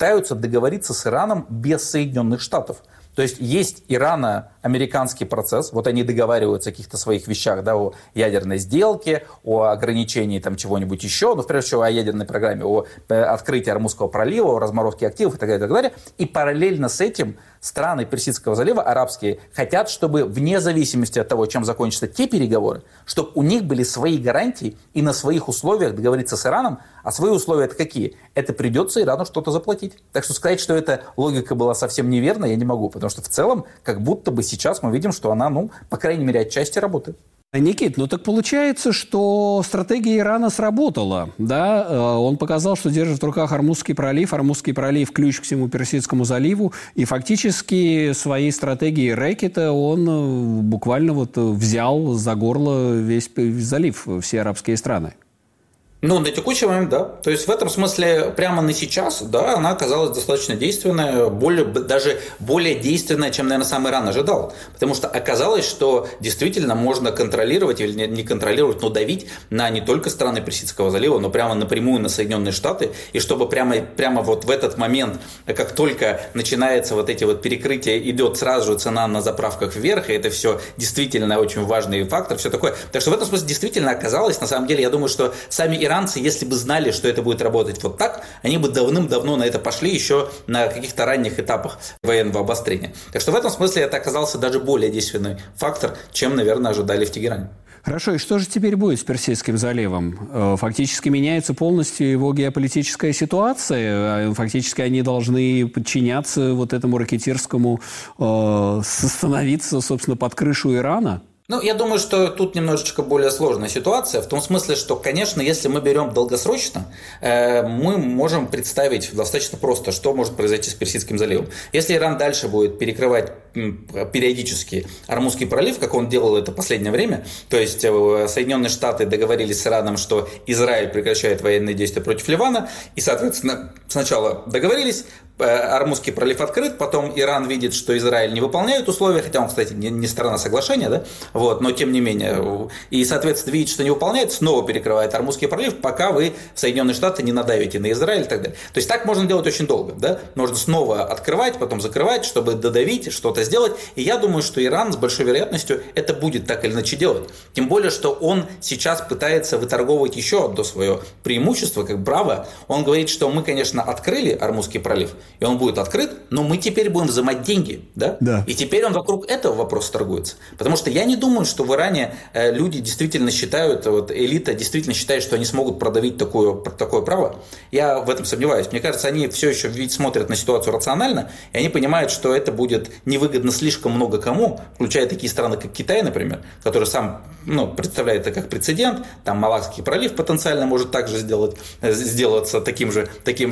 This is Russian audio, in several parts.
пытаются договориться с Ираном без Соединенных Штатов. То есть ирано-американский процесс, вот они договариваются о каких-то своих вещах, да, о ядерной сделке, о ограничении там чего-нибудь еще, но прежде всего о ядерной программе, о открытии Ормузского пролива, о разморозке активов и так далее, и так далее. И параллельно с этим страны Персидского залива, арабские, хотят, чтобы вне зависимости от того, чем закончатся те переговоры, чтобы у них были свои гарантии и на своих условиях договориться с Ираном. А свои условия это какие? Это придется Ирану что-то заплатить. Так что сказать, что эта логика была совсем неверна, я не могу, потому что в целом, как будто бы сейчас мы видим, что она, по крайней мере, отчасти работает. Никит, так получается, что стратегия Ирана сработала, да? Он показал, что держит в руках Ормузский пролив – ключ к всему Персидскому заливу, и фактически своей стратегией рэкета он буквально взял за горло весь залив, все арабские страны. На текущий момент, да. То есть в этом смысле прямо на сейчас, да, она оказалась достаточно действенная, даже более действенная, чем, наверное, сам Иран ожидал. Потому что оказалось, что действительно можно контролировать или не контролировать, но давить на не только страны Персидского залива, но прямо напрямую на Соединенные Штаты. И чтобы прямо в этот момент, как только начинается эти перекрытия, идет сразу же цена на заправках вверх, и это все действительно очень важный фактор, все такое. Так что в этом смысле действительно оказалось, на самом деле, я думаю, что сами иранцы, если бы знали, что это будет работать вот так, они бы давным-давно на это пошли еще на каких-то ранних этапах военного обострения. Так что в этом смысле это оказался даже более действенный фактор, чем, наверное, ожидали в Тегеране. Хорошо, и что же теперь будет с Персидским заливом? Фактически меняется полностью его геополитическая ситуация. Фактически они должны подчиняться этому ракетирскому, становиться, собственно, под крышу Ирана? Я думаю, что тут немножечко более сложная ситуация, в том смысле, что, конечно, если мы берем долгосрочно, мы можем представить достаточно просто, что может произойти с Персидским заливом. Если Иран дальше будет перекрывать периодически Ормузский пролив, как он делал это в последнее время, то есть Соединенные Штаты договорились с Ираном, что Израиль прекращает военные действия против Ливана, и, соответственно, сначала договорились, Ормузский пролив открыт, потом Иран видит, что Израиль не выполняет условия, хотя он, кстати, не сторона соглашения, да? Но тем не менее, и, соответственно, видит, что не выполняет, снова перекрывает Ормузский пролив, пока вы, Соединенные Штаты, не надавите на Израиль и так далее. То есть так можно делать очень долго, да? Можно снова открывать, потом закрывать, чтобы додавить, что-то сделать, и я думаю, что Иран с большой вероятностью это будет так или иначе делать. Тем более, что он сейчас пытается выторговывать еще одно свое преимущество, как браво. Он говорит, что мы, конечно, открыли Ормузский пролив, и он будет открыт, но мы теперь будем взимать деньги, да? Да. И теперь он вокруг этого вопроса торгуется. Потому что я не думаю, что в Иране люди действительно считают, элита действительно считает, что они смогут продавить такое право. Я в этом сомневаюсь. Мне кажется, они все еще смотрят на ситуацию рационально, и они понимают, что это будет невыгодно слишком много кому, включая такие страны, как Китай, например, который сам представляет это как прецедент. Там Малакский пролив потенциально может также сделаться таким же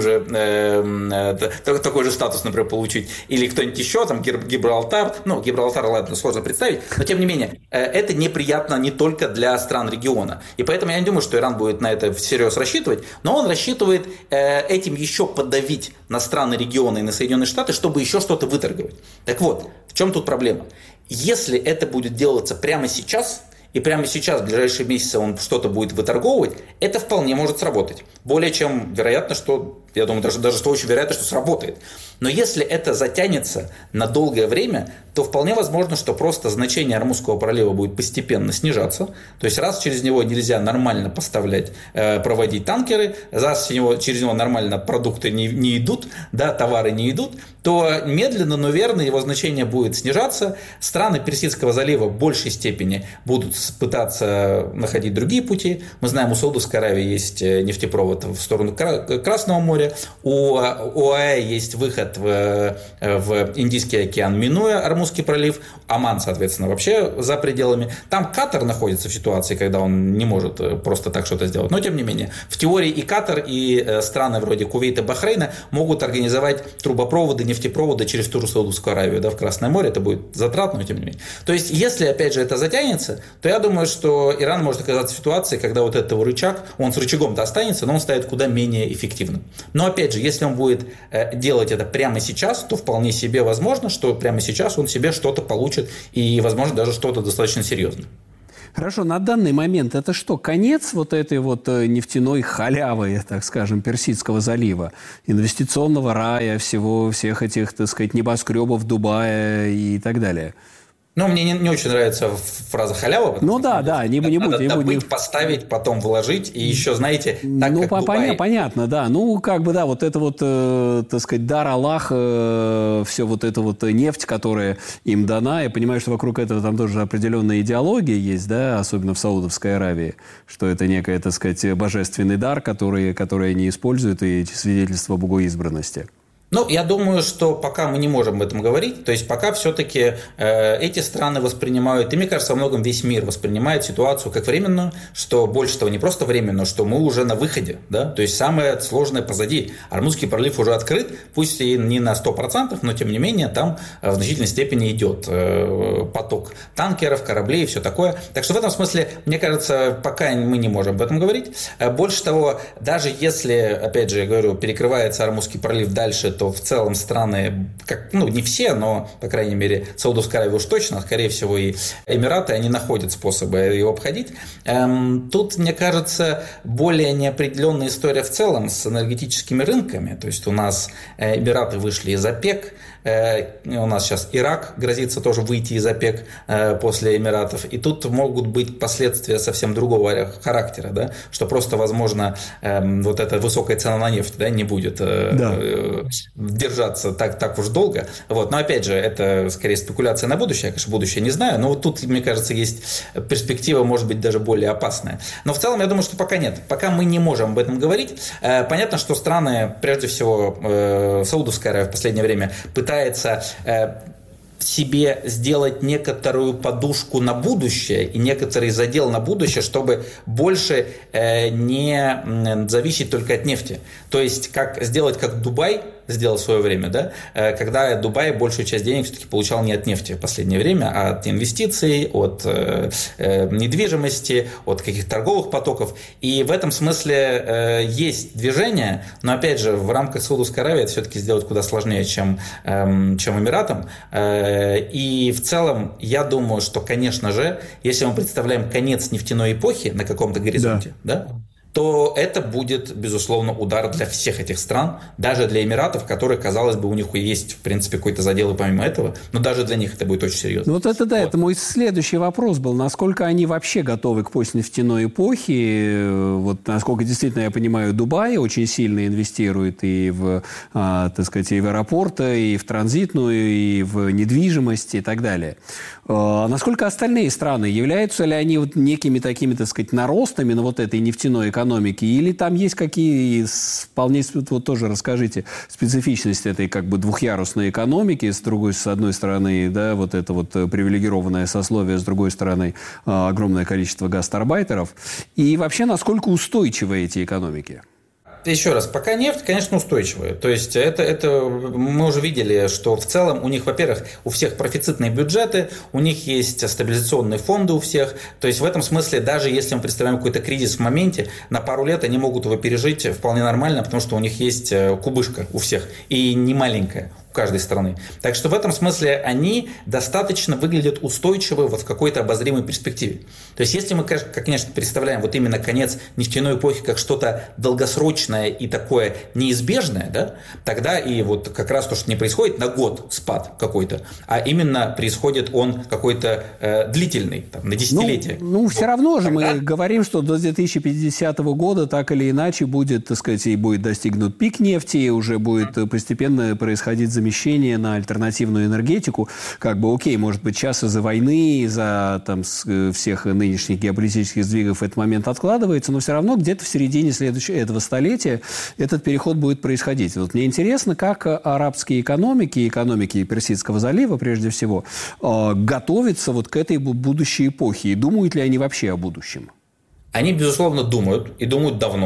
такой же статус, например, получить, или кто-нибудь еще, там Гибралтар, Гибралтар, ладно, сложно представить, но тем не менее, это неприятно не только для стран региона, и поэтому я не думаю, что Иран будет на это всерьез рассчитывать, но он рассчитывает этим еще подавить на страны региона и на Соединенные Штаты, чтобы еще что-то выторговать. Так вот, в чем тут проблема? Если это будет делаться прямо сейчас, и прямо сейчас, в ближайшие месяцы он что-то будет выторговывать, это вполне может сработать. Более чем вероятно, что, я думаю, даже что очень вероятно, что сработает. Но если это затянется на долгое время, то вполне возможно, что просто значение Ормузского пролива будет постепенно снижаться. То есть раз через него нельзя нормально проводить танкеры, раз через него нормально продукты не идут, да, товары не идут, то медленно, но верно его значение будет снижаться. Страны Персидского залива в большей степени будут пытаться находить другие пути. Мы знаем, у Саудовской Аравии есть нефтепровод в сторону Красного моря, у ОАЭ есть выход в Индийский океан, минуя Ормузский пролив, Оман, соответственно, вообще за пределами. Там Катар находится в ситуации, когда он не может просто так что-то сделать. Но, тем не менее, в теории и Катар, и страны вроде Кувейта, Бахрейна могут организовать трубопроводы, нефтепроводы через ту же Саудовскую Аравию, да, в Красное море. Это будет затратно, но тем не менее. То есть, если, опять же, это затянется, то я думаю, что Иран может оказаться в ситуации, когда вот этот рычаг, он с рычагом-то останется, но он станет куда менее эффективным. Но, опять же, если он будет делать это прямо сейчас, то вполне себе возможно, что прямо сейчас он себе что-то получит и, возможно, даже что-то достаточно серьезное. Хорошо, на данный момент это что, конец вот этой вот нефтяной халявы, так скажем, Персидского залива, инвестиционного рая, всех этих, так сказать, небоскребов Дубая и так далее? Ну, мне не очень нравится фраза халява. Ну да, не надо добыть, поставить, потом вложить. И еще, знаете, так ну, как Дубай... понятно, да. Ну, как бы, да, вот это вот, так сказать, дар Аллаха, все вот это вот нефть, которая им дана. Я понимаю, что вокруг этого там тоже определенная идеология есть, да, особенно в Саудовской Аравии, что это некая, так сказать, божественный дар, который они используют, и свидетельство богоизбранности. Ну, я думаю, что пока мы не можем об этом говорить, то есть пока все-таки эти страны воспринимают, и мне кажется, во многом весь мир воспринимает ситуацию как временную, что больше того, не просто временную, что мы уже на выходе, да, то есть самое сложное позади. Ормузский пролив уже открыт, пусть и не на 100%, но тем не менее там в значительной степени идет поток танкеров, кораблей и все такое. Так что в этом смысле, мне кажется, пока мы не можем об этом говорить. Больше того, даже если, опять же, я говорю, перекрывается Ормузский пролив дальше, то в целом страны, не все, но, по крайней мере, Саудовская Аравия уж точно, скорее всего, и Эмираты, они находят способы его обходить. Тут, мне кажется, более неопределенная история в целом с энергетическими рынками. То есть у нас Эмираты вышли из ОПЕК, у нас сейчас Ирак грозится тоже выйти из ОПЕК после Эмиратов. И тут могут быть последствия совсем другого характера, да? Что просто, возможно, вот эта высокая цена на нефть, да, не будет держаться так уж долго. Вот. Но опять же, это скорее спекуляция на будущее. Я, конечно, будущее не знаю, но вот тут, мне кажется, есть перспектива, может быть, даже более опасная. Но в целом, я думаю, что пока нет. Пока мы не можем об этом говорить. Понятно, что страны, прежде всего, Саудовская Аравия в последнее время пытается себе сделать некоторую подушку на будущее и некоторый задел на будущее, чтобы больше не зависеть только от нефти. То есть, как сделать, как Дубай сделал в свое время, да, когда Дубай большую часть денег все-таки получал не от нефти в последнее время, а от инвестиций, от недвижимости, от каких-то торговых потоков. И в этом смысле есть движение, но опять же в рамках Саудовской Аравии это все-таки сделать куда сложнее, чем Эмиратам. И в целом я думаю, что, конечно же, если мы представляем конец нефтяной эпохи на каком-то горизонте, да, то это будет, безусловно, удар для всех этих стран, даже для Эмиратов, которые, казалось бы, у них есть, в принципе, какой-то задел и помимо этого, но даже для них это будет очень серьезно. Вот это, да, это мой следующий вопрос был. Насколько они вообще готовы к постнефтяной эпохе? Вот, насколько, действительно, я понимаю, Дубай очень сильно инвестирует и в, так сказать, и в аэропорты, и в транзитную, и в недвижимость, и так далее. Насколько остальные страны? Являются ли они вот некими такими, так сказать, наростами на вот этой нефтяной экономике? Или там есть какие вполне, вот тоже расскажите, специфичность этой как бы двухъярусной экономики, с одной стороны, да, вот это вот привилегированное сословие, с другой стороны, огромное количество гастарбайтеров, и вообще, насколько устойчивы эти экономики? Еще раз, пока нефть, конечно, устойчивая. То есть это мы уже видели, что в целом у них, во-первых, у всех профицитные бюджеты, у них есть стабилизационные фонды у всех. То есть в этом смысле, даже если мы представляем какой-то кризис в моменте, на пару лет они могут его пережить вполне нормально, потому что у них есть кубышка у всех, и не маленькая у каждой страны. Так что в этом смысле они достаточно выглядят устойчивы вот в какой-то обозримой перспективе. То есть если мы, конечно, представляем вот именно конец нефтяной эпохи как что-то долгосрочное и такое неизбежное, да, тогда и вот как раз то, что не происходит на год спад какой-то, а именно происходит он какой-то длительный, там, на десятилетие. Ну, все равно же мы говорим, что до 2050 года так или иначе будет, так сказать, и будет достигнут пик нефти, и уже будет постепенно происходить замещение на альтернативную энергетику. Как бы, окей, может быть, сейчас из-за войны, из-за там, всех нынешних геополитических сдвигов этот момент откладывается, но все равно где-то в середине этого столетия этот переход будет происходить. Вот мне интересно, как арабские экономики Персидского залива, прежде всего, готовятся вот к этой будущей эпохе, и думают ли они вообще о будущем? Они, безусловно, думают, и думают давно.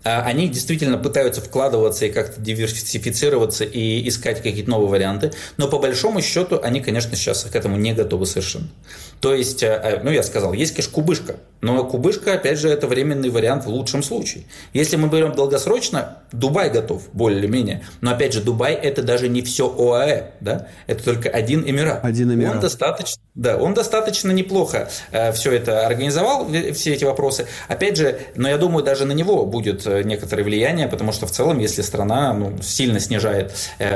Они действительно пытаются вкладываться и как-то диверсифицироваться и искать какие-то новые варианты, но по большому счету они, конечно, сейчас к этому не готовы совершенно. То есть, я сказал, есть, конечно, кубышка, но кубышка, опять же, это временный вариант в лучшем случае. Если мы берем долгосрочно, Дубай готов, более-менее, но, опять же, Дубай – это даже не все ОАЭ, да? Это только один Эмират. Он достаточно неплохо все это организовал, все эти вопросы. Опять же, но я думаю, даже на него будет некоторое влияние, потому что в целом, если страна сильно снижает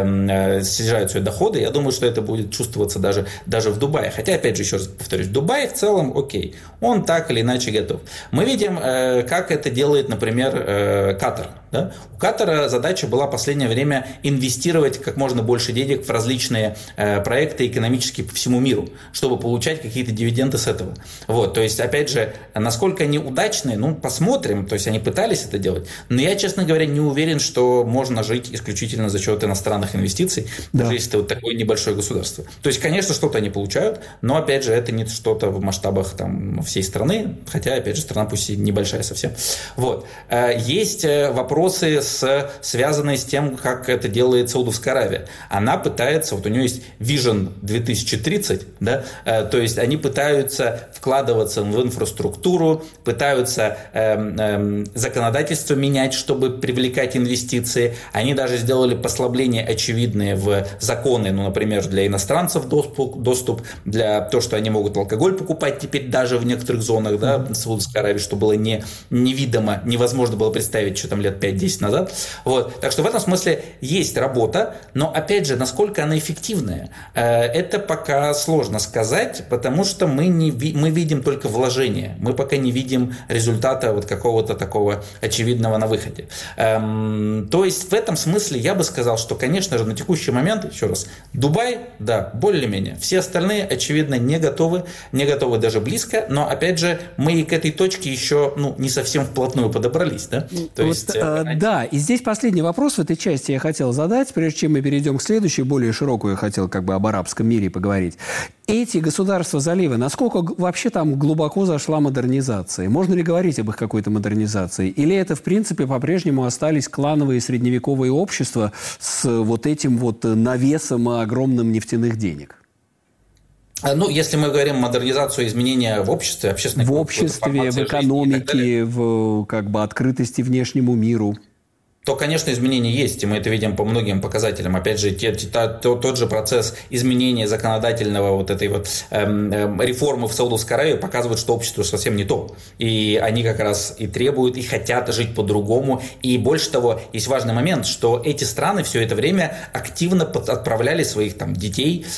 свои доходы, я думаю, что это будет чувствоваться даже в Дубае. Хотя, опять же, еще раз повторюсь, Дубай в целом окей, он так или иначе готов. Мы видим, как это делает, например, Катар. Да? У Катара задача была в последнее время инвестировать как можно больше денег в различные проекты экономические по всему миру, чтобы получать какие-то дивиденды с этого. Вот, то есть, опять же, насколько они удачные, посмотрим. То есть, они пытались это делать. Но я, честно говоря, не уверен, что можно жить исключительно за счет иностранных инвестиций, даже если это вот такое небольшое государство. То есть, конечно, что-то они получают, но, опять же, это не что-то в масштабах всей страны, хотя, опять же, страна пусть и небольшая совсем. Вот. Есть вопросы, связанные с тем, как это делает Саудовская Аравия. Она пытается, у нее есть Vision 2030, да, то есть они пытаются вкладываться в инфраструктуру, пытаются законодательство менять, чтобы привлекать инвестиции. Они даже сделали послабления очевидные в законы, например, для иностранцев доступ, для того, что они могут алкоголь покупать теперь даже в некоторых зонах, да, Саудовской Аравии, что было невидимо, невозможно было представить, что там лет 5-10 назад. Вот. Так что в этом смысле есть работа, но, опять же, насколько она эффективная, это пока сложно сказать, потому что мы видим только вложения, мы пока не видим результата какого-то такого очевидного на выходе. То есть в этом смысле я бы сказал, что, конечно же, на текущий момент, еще раз, Дубай, да, более-менее, все остальные, очевидно, не готовы даже близко, но, опять же, мы и к этой точке еще не совсем вплотную подобрались, да? То есть, да, и здесь последний вопрос в этой части я хотел задать, прежде чем мы перейдем к следующей, более широкую, я хотел об арабском мире поговорить. Эти государства залива, насколько вообще там глубоко зашла модернизация? Можно ли говорить об их какой-то модернизации? Или это, в принципе, по-прежнему остались клановые средневековые общества с этим навесом огромным нефтяных денег? Если мы говорим модернизацию, изменения в обществе, в обществе, в экономике, в открытости внешнему миру, то, конечно, изменения есть, и мы это видим по многим показателям. Опять же, тот же процесс изменения законодательного реформы в Саудовской Аравии показывает, что общество совсем не то. И они как раз и требуют, и хотят жить по-другому. И больше того, есть важный момент, что эти страны все это время активно отправляли своих детей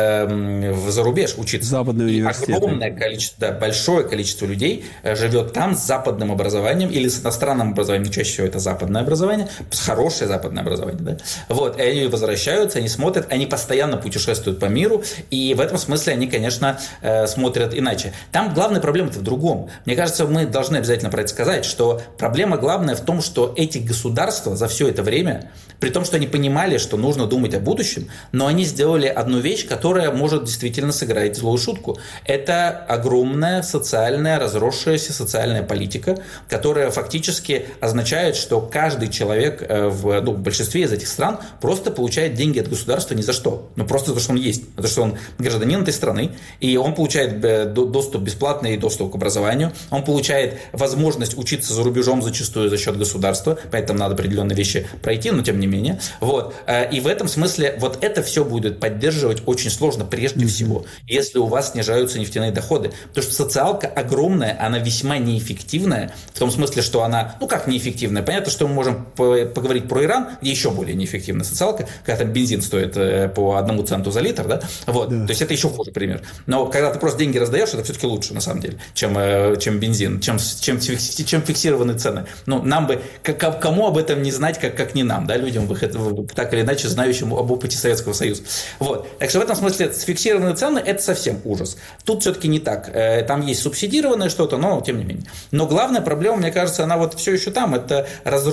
за рубеж учиться. Западные университеты. Огромное количество, большое количество людей живет там с западным образованием или с иностранным образованием, но чаще всего это западное образование, хорошее западное образование, да? Вот, и они возвращаются, они смотрят, они постоянно путешествуют по миру, и в этом смысле они, конечно, смотрят иначе. Там главная проблема-то в другом. Мне кажется, мы должны обязательно про это сказать, что проблема главная в том, что эти государства за все это время, при том, что они понимали, что нужно думать о будущем, но они сделали одну вещь, которая может действительно сыграть злую шутку. Это огромная разросшаяся социальная политика, которая фактически означает, что каждый человек в большинстве из этих стран просто получает деньги от государства ни за что. Просто за то, что он есть. За то, что он гражданин этой страны, и он получает бесплатный доступ к образованию, он получает возможность учиться за рубежом зачастую за счет государства, поэтому надо определенные вещи пройти, но тем не менее. Вот. И в этом смысле это все будет поддерживать очень сложно прежде всего, если у вас снижаются нефтяные доходы. Потому что социалка огромная, она весьма неэффективная, в том смысле, что она, как неэффективная? Понятно, что мы можем поговорить про Иран, где еще более неэффективная социалка, когда там бензин стоит по 1 центу за литр, да? Вот. Да. То есть это еще хуже пример. Но когда ты просто деньги раздаешь, это все-таки лучше, на самом деле, чем бензин, чем фиксированные цены. Нам бы, кому об этом не знать, как не нам, да, людям, так или иначе, знающим об опыте Советского Союза. Вот. Так что в этом смысле фиксированные цены – это совсем ужас. Тут все-таки не так. Там есть субсидированное что-то, но тем не менее. Но главная проблема, мне кажется, она все еще там. Это разросшаяся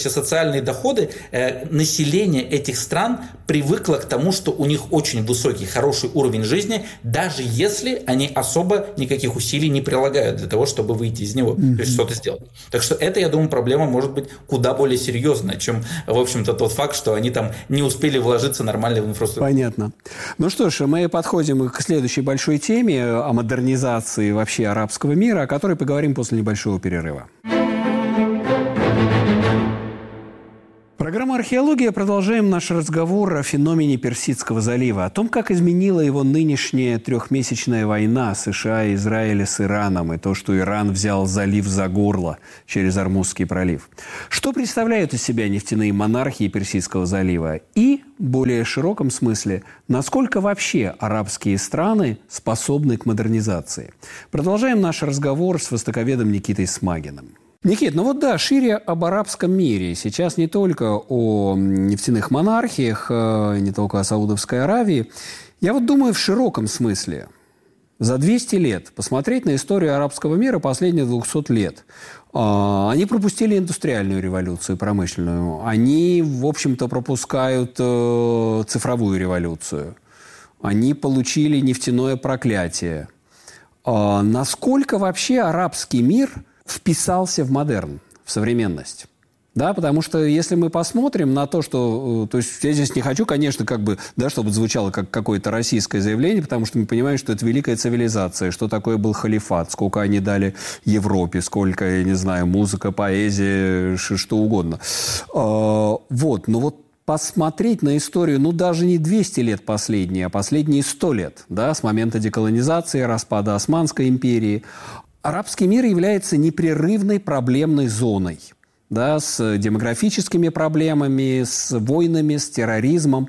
социальные доходы, население этих стран привыкло к тому, что у них очень высокий, хороший уровень жизни, даже если они особо никаких усилий не прилагают для того, чтобы выйти из него, то есть что-то сделать. Так что это, я думаю, проблема может быть куда более серьезная, чем, в общем-то, тот факт, что они там не успели вложиться нормально в инфраструктуру. Понятно. Ну что ж, мы подходим к следующей большой теме о модернизации вообще арабского мира, о которой поговорим после небольшого перерыва. Программа «Археология». Продолжаем наш разговор о феномене Персидского залива, о том, как изменила его нынешняя трехмесячная война США и Израиля с Ираном, и то, что Иран взял залив за горло через Ормузский пролив. Что представляют из себя нефтяные монархии Персидского залива? И, в более широком смысле, насколько вообще арабские страны способны к модернизации? Продолжаем наш разговор с востоковедом Никитой Смагиным. Никит, ну вот да, шире об арабском мире. Сейчас не только о нефтяных монархиях, не только о Саудовской Аравии. Я вот думаю в широком смысле. За 200 лет посмотреть на историю арабского мира последних 200 лет. Они пропустили индустриальную революцию, промышленную. Они, в общем-то, пропускают цифровую революцию. Они получили нефтяное проклятие. Насколько вообще арабский мир вписался в модерн, в современность? Да, потому что если мы посмотрим на то, что... То есть я здесь не хочу, конечно, чтобы звучало как какое-то российское заявление, потому что мы понимаем, что это великая цивилизация, что такое был халифат, сколько они дали Европе, сколько, я не знаю, музыка, поэзия, что угодно. Но посмотреть на историю, даже не 200 лет последние, а последние 100 лет, да, с момента деколонизации, распада Османской империи, арабский мир является непрерывной проблемной зоной, да, с демографическими проблемами, с войнами, с терроризмом.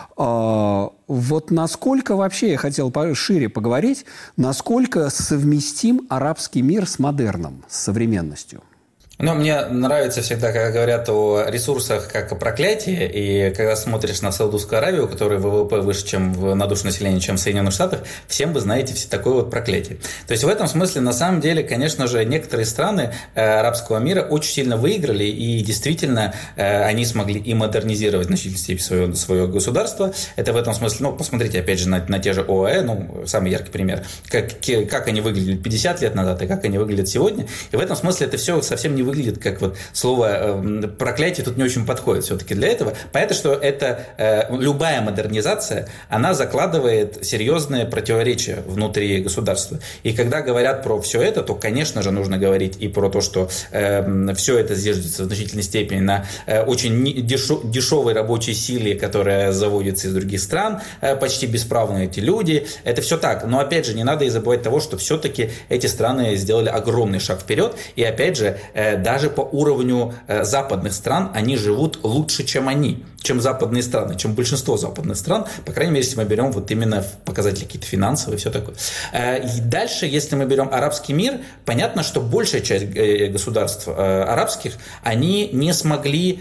Вот насколько вообще, я хотел шире поговорить, насколько совместим арабский мир с модерном, с современностью? Мне нравится всегда, когда говорят о ресурсах как о проклятии, и когда смотришь на Саудовскую Аравию, у которой ВВП выше, чем на душу населения, чем в Соединенных Штатах, всем вы знаете все такое вот проклятие. То есть в этом смысле, на самом деле, конечно же, некоторые страны арабского мира очень сильно выиграли, и действительно они смогли и модернизировать в значительной степени свое государство. Это в этом смысле, посмотрите опять же на те же ОАЭ, самый яркий пример, как они выглядели 50 лет назад и как они выглядят сегодня. И в этом смысле это все совсем не выглядит как слово проклятие тут не очень подходит все-таки для этого. Понятно, что любая модернизация, она закладывает серьезные противоречия внутри государства. И когда говорят про все это, то, конечно же, нужно говорить и про то, что все это зиждется в значительной степени на очень дешевой рабочей силе, которая заводится из других стран, почти бесправные эти люди. Это все так. Но, опять же, не надо и забывать того, что все-таки эти страны сделали огромный шаг вперед. И, опять же, даже по уровню западных стран они живут лучше, чем западные страны, чем большинство западных стран, по крайней мере, если мы берем именно показатели какие-то финансовые и все такое. И дальше, если мы берем арабский мир, понятно, что большая часть государств арабских, они не смогли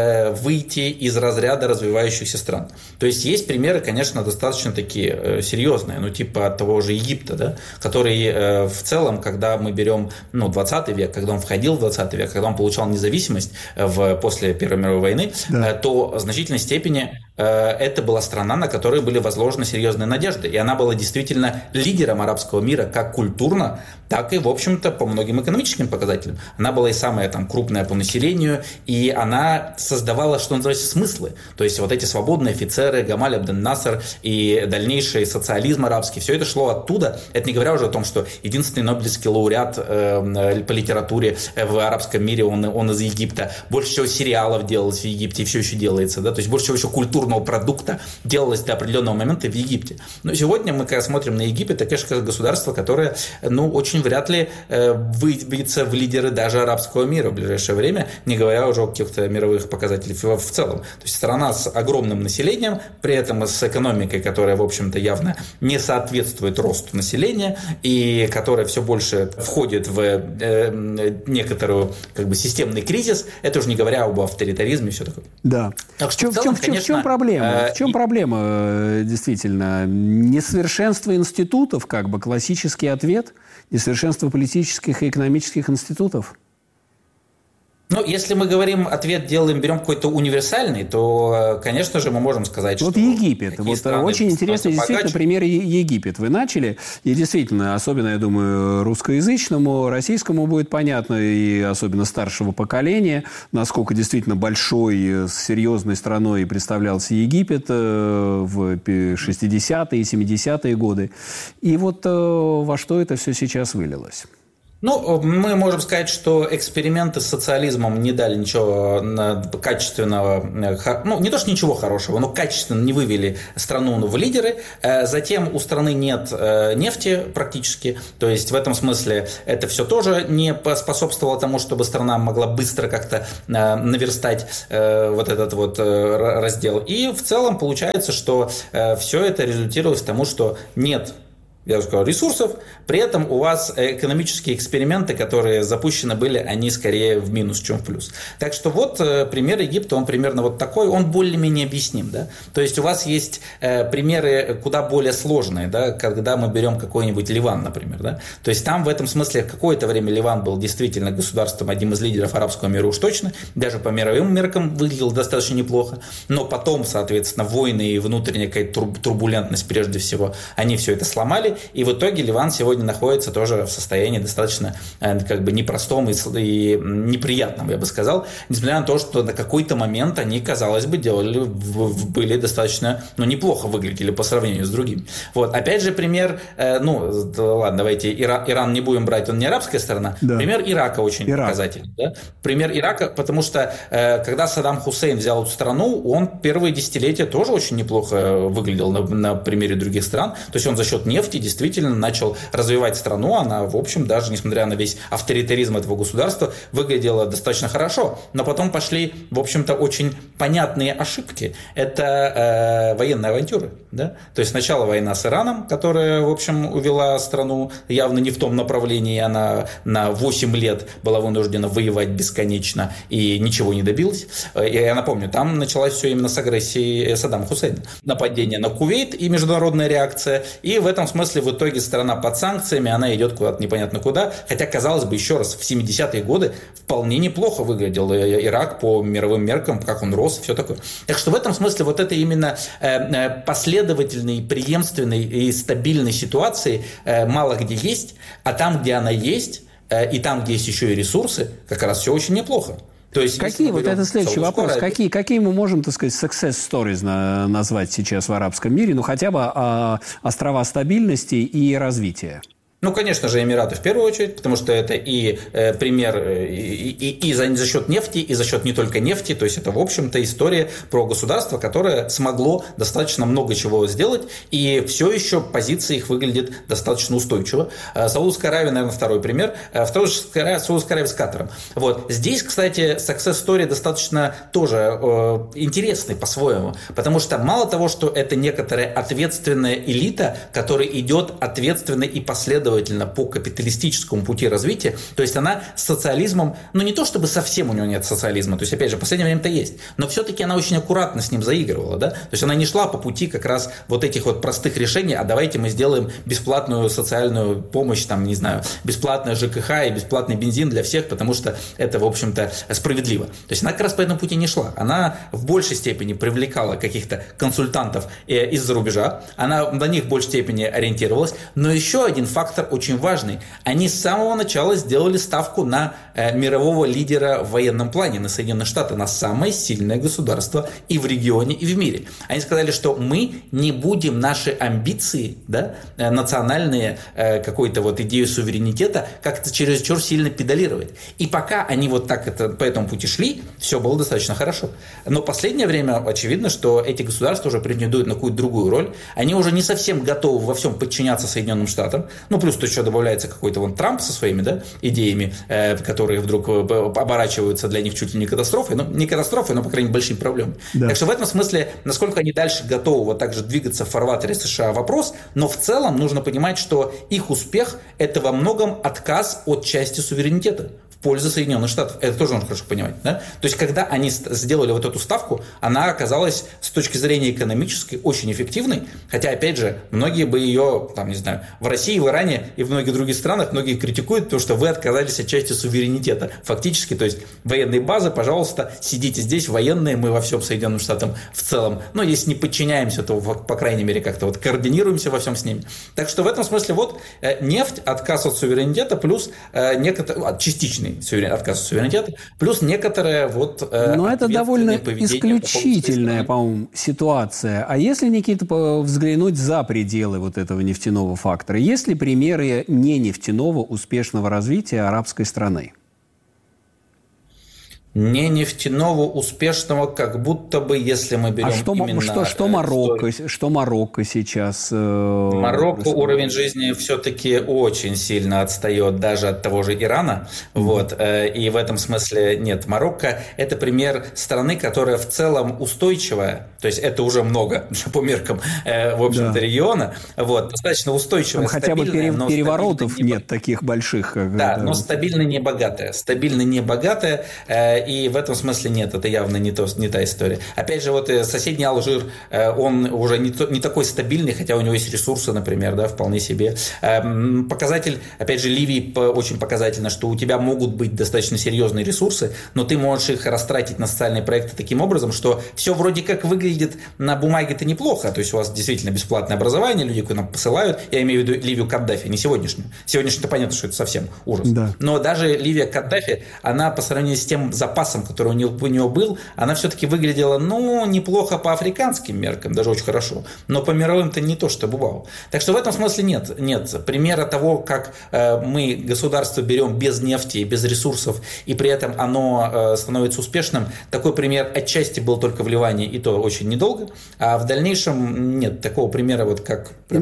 выйти из разряда развивающихся стран. То есть есть примеры, конечно, достаточно такие серьезные, типа того же Египта, да, который в целом, когда мы берем 20 век, когда он входил в 20 век, когда он получал независимость после Первой мировой войны, да, то в значительной степени это была страна, на которой были возложены серьезные надежды. И она была действительно лидером арабского мира как культурно, так и, в общем-то, по многим экономическим показателям. Она была и самая крупная по населению, и она создавала, что называется, смыслы. То есть вот эти свободные офицеры, Гамаль Абден-Насер и дальнейший социализм арабский, все это шло оттуда. Это не говоря уже о том, что единственный нобелевский лауреат по литературе в арабском мире, он из Египта. Больше всего сериалов делалось в Египте и все еще делается. Да? То есть больше всего еще культурного продукта делалось до определенного момента в Египте. Но сегодня мы, когда смотрим на Египет, это, конечно, государство, которое, очень вряд ли выбьется в лидеры даже арабского мира в ближайшее время, не говоря уже о каких-то мировых показателях в целом. То есть страна с огромным населением, при этом с экономикой, которая, в общем-то, явно не соответствует росту населения и которая все больше входит в некоторую системный кризис, это уже не говоря об авторитаризме и все такое. Да. Так что в чем проблема? В чем проблема, действительно? Несовершенство институтов, классический ответ? Несовершенство политических и экономических институтов? Ну, если мы говорим, берем какой-то универсальный, то, конечно же, мы можем сказать, вот что... Египет. Вот очень интересный действительно пример Египет. Вы начали, и действительно, особенно, я думаю, русскоязычному, российскому будет понятно, и особенно старшего поколения, насколько действительно большой, серьезной страной представлялся Египет в 60-е, 70-е годы. И вот во что это все сейчас вылилось? Ну, мы можем сказать, что эксперименты с социализмом не дали ничего качественного, ну, не то, что ничего хорошего, но качественно не вывели страну в лидеры. Затем у страны нет нефти практически, то есть в этом смысле это все тоже не способствовало тому, чтобы страна могла быстро как-то наверстать вот этот вот раздел. И в целом получается, что все это результировалось в тому, что нет, я уже сказал, ресурсов, при этом у вас экономические эксперименты, которые запущены были, они скорее в минус, чем в плюс. Так что вот пример Египта, он примерно вот такой, он более-менее объясним. Да? То есть у вас есть примеры куда более сложные, да? Когда мы берем какой-нибудь Ливан, например. Да? То есть там в этом смысле какое-то время Ливан был действительно государством, одним из лидеров арабского мира уж точно, даже по мировым меркам выглядел достаточно неплохо, но потом, соответственно, войны и внутренняя какая-то турбулентность прежде всего, они все это сломали. И в итоге Ливан сегодня находится тоже в состоянии достаточно как бы непростом и неприятном, я бы сказал, несмотря на то, что на какой-то момент они, казалось бы, были достаточно, неплохо выглядели по сравнению с другими. Вот. Опять же, пример, ладно, давайте Иран не будем брать, он не арабская сторона, да. Пример Ирака очень показательный. Да? Пример Ирака, потому что когда Саддам Хусейн взял эту страну, он первые десятилетия тоже очень неплохо выглядел на примере других стран, то есть он за счет нефти действительно начал развивать страну, она, в общем, даже несмотря на весь авторитаризм этого государства, выглядела достаточно хорошо. Но потом пошли, в общем-то, очень понятные ошибки. Это военные авантюры. Да? То есть сначала война с Ираном, которая, в общем, увела страну явно не в том направлении, она на 8 лет была вынуждена воевать бесконечно и ничего не добилась. Я напомню, там началось все именно с агрессии Саддама Хусейна. Нападение на Кувейт и международная реакция, и в этом смысле в итоге страна под санкциями, она идет куда-то непонятно куда, хотя, казалось бы, еще раз, в 70-е годы вполне неплохо выглядел Ирак по мировым меркам, как он рос, все такое. Так что в этом смысле вот это именно последовательной, преемственной и стабильной ситуации мало где есть, а там, где она есть, и там, где есть еще и ресурсы, как раз все очень неплохо. То есть, какие, вот это следующий вопрос, какие мы можем, так сказать, success stories назвать сейчас в арабском мире, хотя бы острова стабильности и развития? Конечно же, Эмираты в первую очередь, потому что это и пример и за счет нефти, и за счет не только нефти, то есть это, в общем-то, история про государство, которое смогло достаточно много чего сделать, и все еще позиция их выглядит достаточно устойчиво. Саудовская Аравия, наверное, второй пример. Второй Саудовская Аравия с Катаром. Вот. Здесь, кстати, success story достаточно тоже интересный по-своему, потому что мало того, что это некоторая ответственная элита, которая идет ответственно и последовательно по капиталистическому пути развития, то есть она с социализмом, не то чтобы совсем у него нет социализма, то есть, опять же, в последнее время-то есть, но все-таки она очень аккуратно с ним заигрывала, да, то есть она не шла по пути как раз вот этих вот простых решений, а давайте мы сделаем бесплатную социальную помощь, бесплатное ЖКХ и бесплатный бензин для всех, потому что это, в общем-то, справедливо. То есть она как раз по этому пути не шла, она в большей степени привлекала каких-то консультантов из-за рубежа, она на них в большей степени ориентировалась, но еще один фактор очень важный. Они с самого начала сделали ставку на мирового лидера в военном плане, на Соединенные Штаты, на самое сильное государство и в регионе, и в мире. Они сказали, что мы не будем наши амбиции, да, национальные, какую-то вот идею суверенитета как-то чересчур сильно педалировать. И пока они вот так по этому пути шли, все было достаточно хорошо. Но в последнее время очевидно, что эти государства уже претендуют на какую-то другую роль. Они уже не совсем готовы во всем подчиняться Соединенным Штатам. Плюс то еще добавляется какой-то Трамп со своими, да, идеями, которые вдруг оборачиваются для них чуть ли не катастрофой. Не катастрофой, но, по крайней мере, большими проблемами. Да. Так что в этом смысле, насколько они дальше готовы вот так же двигаться в фарватере США, вопрос. Но в целом нужно понимать, что их успех – это во многом отказ от части суверенитета. пользу Соединенных Штатов. Это тоже нужно хорошо понимать. Да? То есть, когда они сделали вот эту ставку, она оказалась с точки зрения экономической очень эффективной, хотя, опять же, многие бы ее, там, не знаю, в России, в Иране и в многих других странах многие критикуют, потому что вы отказались от части суверенитета. Фактически, то есть, военные базы, пожалуйста, сидите здесь, военные, мы во всем Соединенным Штатам в целом. Но если не подчиняемся, то, по крайней мере, как-то вот координируемся во всем с ними. Так что в этом смысле вот нефть, отказ от суверенитета, плюс частичный отказ от суверенитета, плюс некоторое вот... Но это довольно исключительная, по-моему, ситуация. А если, Никита, взглянуть за пределы вот этого нефтяного фактора, есть ли примеры не нефтяного успешного развития арабской страны? Не нефтяного, успешного, как будто бы, если мы берем что Марокко сейчас? Марокко уровень жизни все-таки очень сильно отстает даже от того же Ирана. Вот. И в этом смысле нет. Марокко – это пример страны, которая в целом устойчивая. То есть это уже много по меркам, в общем-то, региона. Вот. Достаточно устойчивая, там хотя бы переворотов нет таких больших. Но стабильно не богатая. Стабильно не богатая. И в этом смысле нет, это явно не та история. Опять же, вот соседний Алжир, он уже не такой стабильный, хотя у него есть ресурсы, например, да, вполне себе. Показатель, опять же, Ливии очень показательно, что у тебя могут быть достаточно серьезные ресурсы, но ты можешь их растратить на социальные проекты таким образом, что все вроде как выглядит на бумаге-то неплохо, то есть у вас действительно бесплатное образование, люди к нам посылают, я имею в виду Ливию Каддафи, не сегодняшнюю. Сегодняшнюю-то понятно, что это совсем ужас. Да. Но даже Ливия Каддафи, она по сравнению с тем запасом, который у него был, она все-таки выглядела, неплохо по африканским меркам, даже очень хорошо, но по мировым-то не то, чтобы вау. Так что в этом смысле нет примера того, как мы государство берем без нефти, без ресурсов, и при этом оно становится успешным. Такой пример отчасти был только в Ливане, и то очень недолго, а в дальнейшем нет такого примера, вот как... Это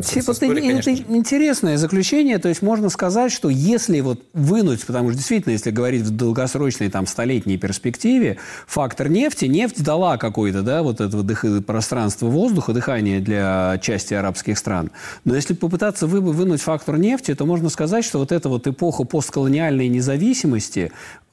интересное заключение, то есть можно сказать, что если вот вынуть, потому что действительно, если говорить в долгосрочной, столетней перспективе, фактор нефти. Нефть дала какое-то, вот это пространство воздуха, дыхание для части арабских стран. Но если попытаться вынуть фактор нефти, то можно сказать, что вот эта вот эпоха постколониальной независимости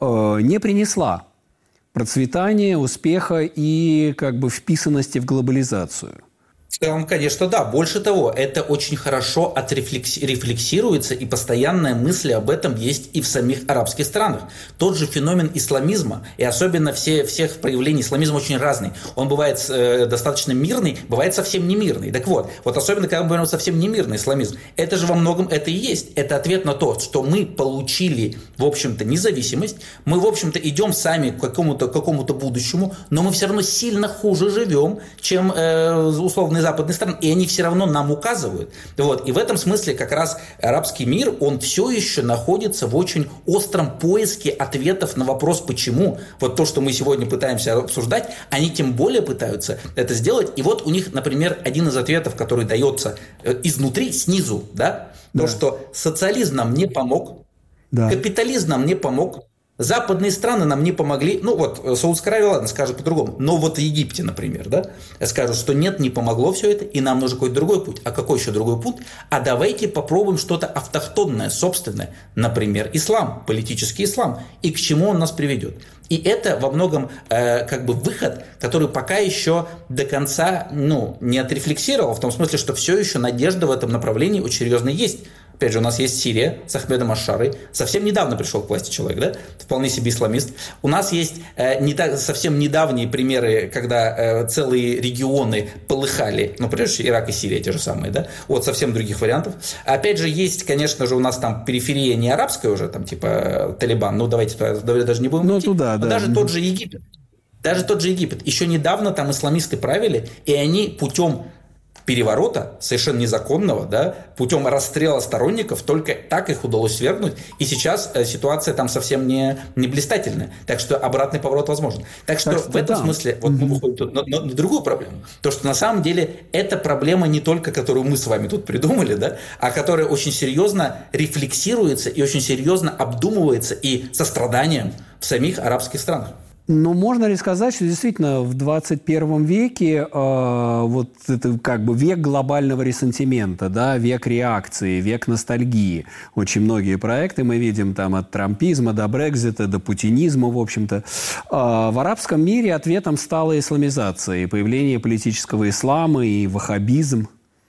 не принесла процветания, успеха и вписанности в глобализацию. В целом, конечно, да. Больше того, это очень хорошо рефлексируется, и постоянная мысль об этом есть и в самих арабских странах. Тот же феномен исламизма, и особенно всех проявлений исламизма очень разный. Он бывает достаточно мирный, бывает совсем не мирный. Так вот особенно, когда мы говорим совсем не мирный исламизм, это же во многом это и есть. Это ответ на то, что мы получили, в общем-то, независимость, мы, в общем-то, идем сами к какому-то будущему, но мы все равно сильно хуже живем, чем условные западные страны, и они все равно нам указывают. И в этом смысле как раз арабский мир, он все еще находится в очень остром поиске ответов на вопрос «почему?». Вот то, что мы сегодня пытаемся обсуждать, они тем более пытаются это сделать. И вот у них, например, один из ответов, который дается изнутри, снизу, то, что социализм нам не помог, капитализм нам не помог, западные страны нам не помогли. Саудовская Аравия, ладно, скажет по-другому. Но в Египте, например, скажут, что нет, не помогло все это, и нам нужен какой-то другой путь. А какой еще другой путь? А давайте попробуем что-то автохтонное, собственное. Например, ислам, политический ислам. И к чему он нас приведет? И это во многом выход, который пока еще до конца не отрефлексировал, в том смысле, что все еще надежда в этом направлении очень серьезно есть. Опять же, у нас есть Сирия с Ахмедом Аш-Шарой. Совсем недавно пришел к власти человек, вполне себе исламист. У нас есть совсем недавние примеры, когда целые регионы полыхали. Прежде всего, Ирак и Сирия те же самые, совсем других вариантов. Опять же, есть, конечно же, у нас там периферия не арабская уже, типа Талибан. Давайте даже не будем идти. Даже тот же Египет. Еще недавно там исламисты правили, и они путем переворота, совершенно незаконного, путем расстрела сторонников, только так их удалось свергнуть. И сейчас ситуация там совсем не блистательная. Так что обратный поворот возможен. Так что в этом смысле мы выходим на другую проблему. То, что на самом деле эта проблема не только, которую мы с вами тут придумали, а которая очень серьезно рефлексируется и очень серьезно обдумывается и со страданием в самих арабских странах. Но можно ли сказать, что действительно в 21 веке вот это как бы век глобального ресентимента, да, век реакции, век ностальгии. Очень многие проекты мы видим там от трампизма до Брексита, до путинизма, в общем-то. В арабском мире ответом стала исламизация и появление политического ислама и ваххабизм.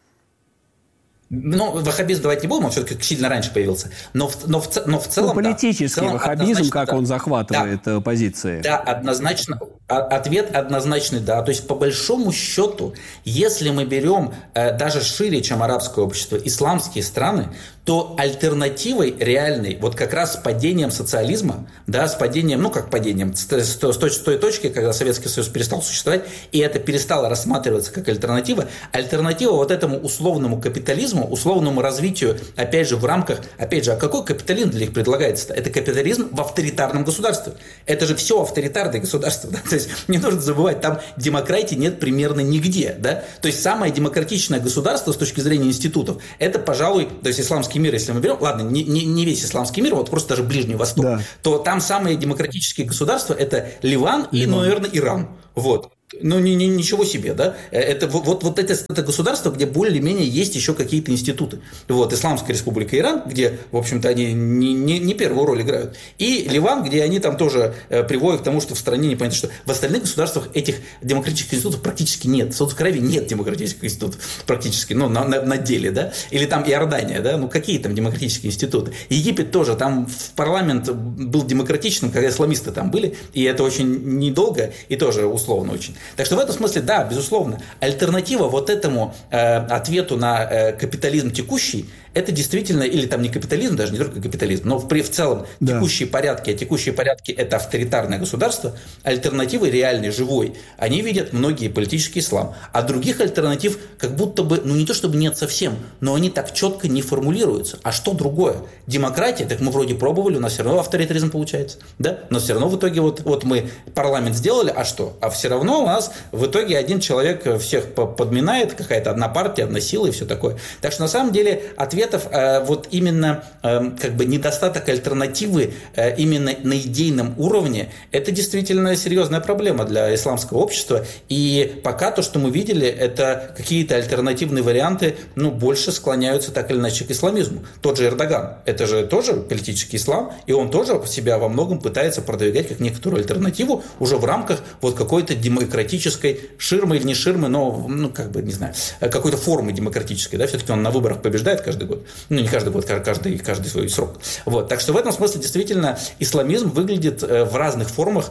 Ну, ваххабизм давайте не будем, он все-таки сильно раньше появился. Но в целом... политический в целом, ваххабизм, как да, он захватывает позиции. Да, однозначно. Ответ однозначный, да. То есть, по большому счету, если мы берем даже шире, чем арабское общество, исламские страны, то альтернативой реальной, вот как раз с падением социализма, да, с падением, ну как падением, с той точки, когда Советский Союз перестал существовать, и это перестало рассматриваться как альтернатива вот этому условному капитализму, условному развитию, опять же, в рамках, опять же, а какой капитализм для них предлагается-то? Это капитализм в авторитарном государстве. Это же все авторитарное государство, да? То есть не нужно забывать, там демократии нет примерно нигде, да? То есть самое демократичное государство с точки зрения институтов, это, пожалуй, то есть исламский мир, если мы берем, ладно, не весь исламский мир, вот просто даже Ближний Восток, да, то там самые демократические государства – это Ливан и, наверное, Иран. Вот. Ну, ничего себе, да? Это вот это государство, где более-менее есть еще какие-то институты. Вот, Исламская республика Иран, где, в общем-то, они не первую роль играют. И Ливан, где они там тоже приводят к тому, что в стране непонятно что. В остальных государствах этих демократических институтов практически нет. В Саудовской Аравии нет демократических институтов практически, ну, на деле, да? Или там Иордания, да? Ну, какие там демократические институты? Египет тоже, там в парламент был демократичным, когда исламисты там были, и это очень недолго, и тоже условно очень. Так что в этом смысле, да, безусловно, альтернатива вот этому ответу на капитализм текущий, это действительно, или там не капитализм, даже не только капитализм, но в целом текущие порядки, а текущие порядки – это авторитарное государство, альтернативы реальной, живой, они видят многие политический ислам. А других альтернатив как будто бы, ну не то чтобы нет совсем, но они так четко не формулируются. А что другое? Демократия, так мы вроде пробовали, у нас все равно авторитаризм получается, да? Но все равно в итоге вот мы парламент сделали, а что? А все равно у нас в итоге один человек всех подминает, какая-то одна партия, одна сила и все такое. Так что на самом деле ответов вот именно как бы недостаток альтернативы именно на идейном уровне, это действительно серьезная проблема для исламского общества. И пока то, что мы видели, это какие-то альтернативные варианты, ну, больше склоняются так или иначе к исламизму. Тот же Эрдоган, это же тоже политический ислам, и он тоже себя во многом пытается продвигать как некоторую альтернативу уже в рамках вот какой-то демократической ширмы или не ширмы, но, ну, как бы, не знаю, какой-то формы демократической, да, все-таки он на выборах побеждает каждый год. Ну, не каждый год, каждый свой срок. Вот. Так что в этом смысле действительно исламизм выглядит в разных формах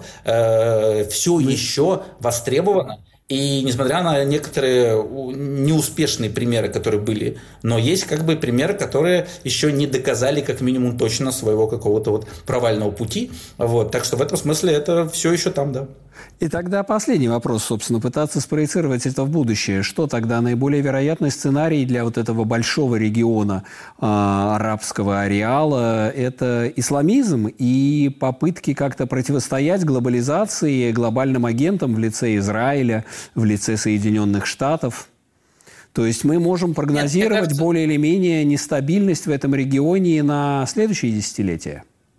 все еще востребованно. И несмотря на некоторые неуспешные примеры, которые были, но есть как бы примеры, которые еще не доказали как минимум точно своего какого-то вот провального пути. Вот. Так что в этом смысле это все еще там, да. И тогда последний вопрос, собственно, пытаться спроецировать это в будущее. Что тогда наиболее вероятный сценарий для вот этого большого региона арабского ареала? Это исламизм и попытки как-то противостоять глобализации, глобальным агентам в лице Израиля, в лице Соединенных Штатов? То есть мы можем прогнозировать более или менее нестабильность в этом регионе на следующие десятилетия?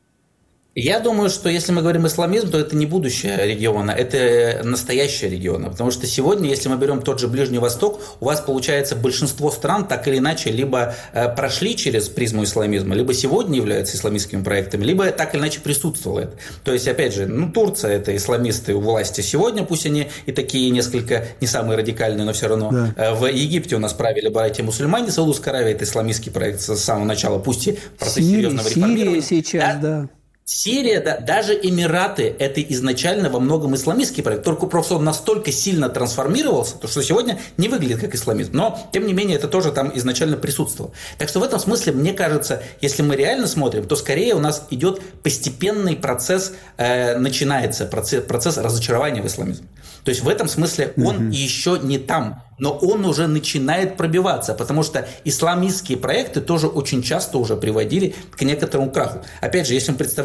Я думаю, что если мы говорим исламизм, то это не будущее региона, это настоящее региона. Потому что сегодня, если мы берем тот же Ближний Восток, у вас получается большинство стран так или иначе либо прошли через призму исламизма, либо сегодня являются исламистскими проектами, либо так или иначе присутствовало это. То есть, опять же, ну, Турция – это исламисты у власти сегодня, пусть они и такие несколько не самые радикальные, но все равно. Да. В Египте у нас правили братья-мусульмане, Саудовская Аравия – это исламистский проект с самого начала, пусть и процесс серьезного реформирования. Сирия сейчас, да. Сирия, да, даже Эмираты – это изначально во многом исламистский проект, только просто он настолько сильно трансформировался, что сегодня не выглядит как исламизм, но, тем не менее, это тоже там изначально присутствовало. Так что в этом смысле, мне кажется, если мы реально смотрим, то скорее у нас идет постепенный процесс, начинается процесс разочарования в исламизме. То есть в этом смысле он еще не там, но он уже начинает пробиваться, потому что исламистские проекты тоже очень часто уже приводили к некоторому краху. Опять же, если мы представляем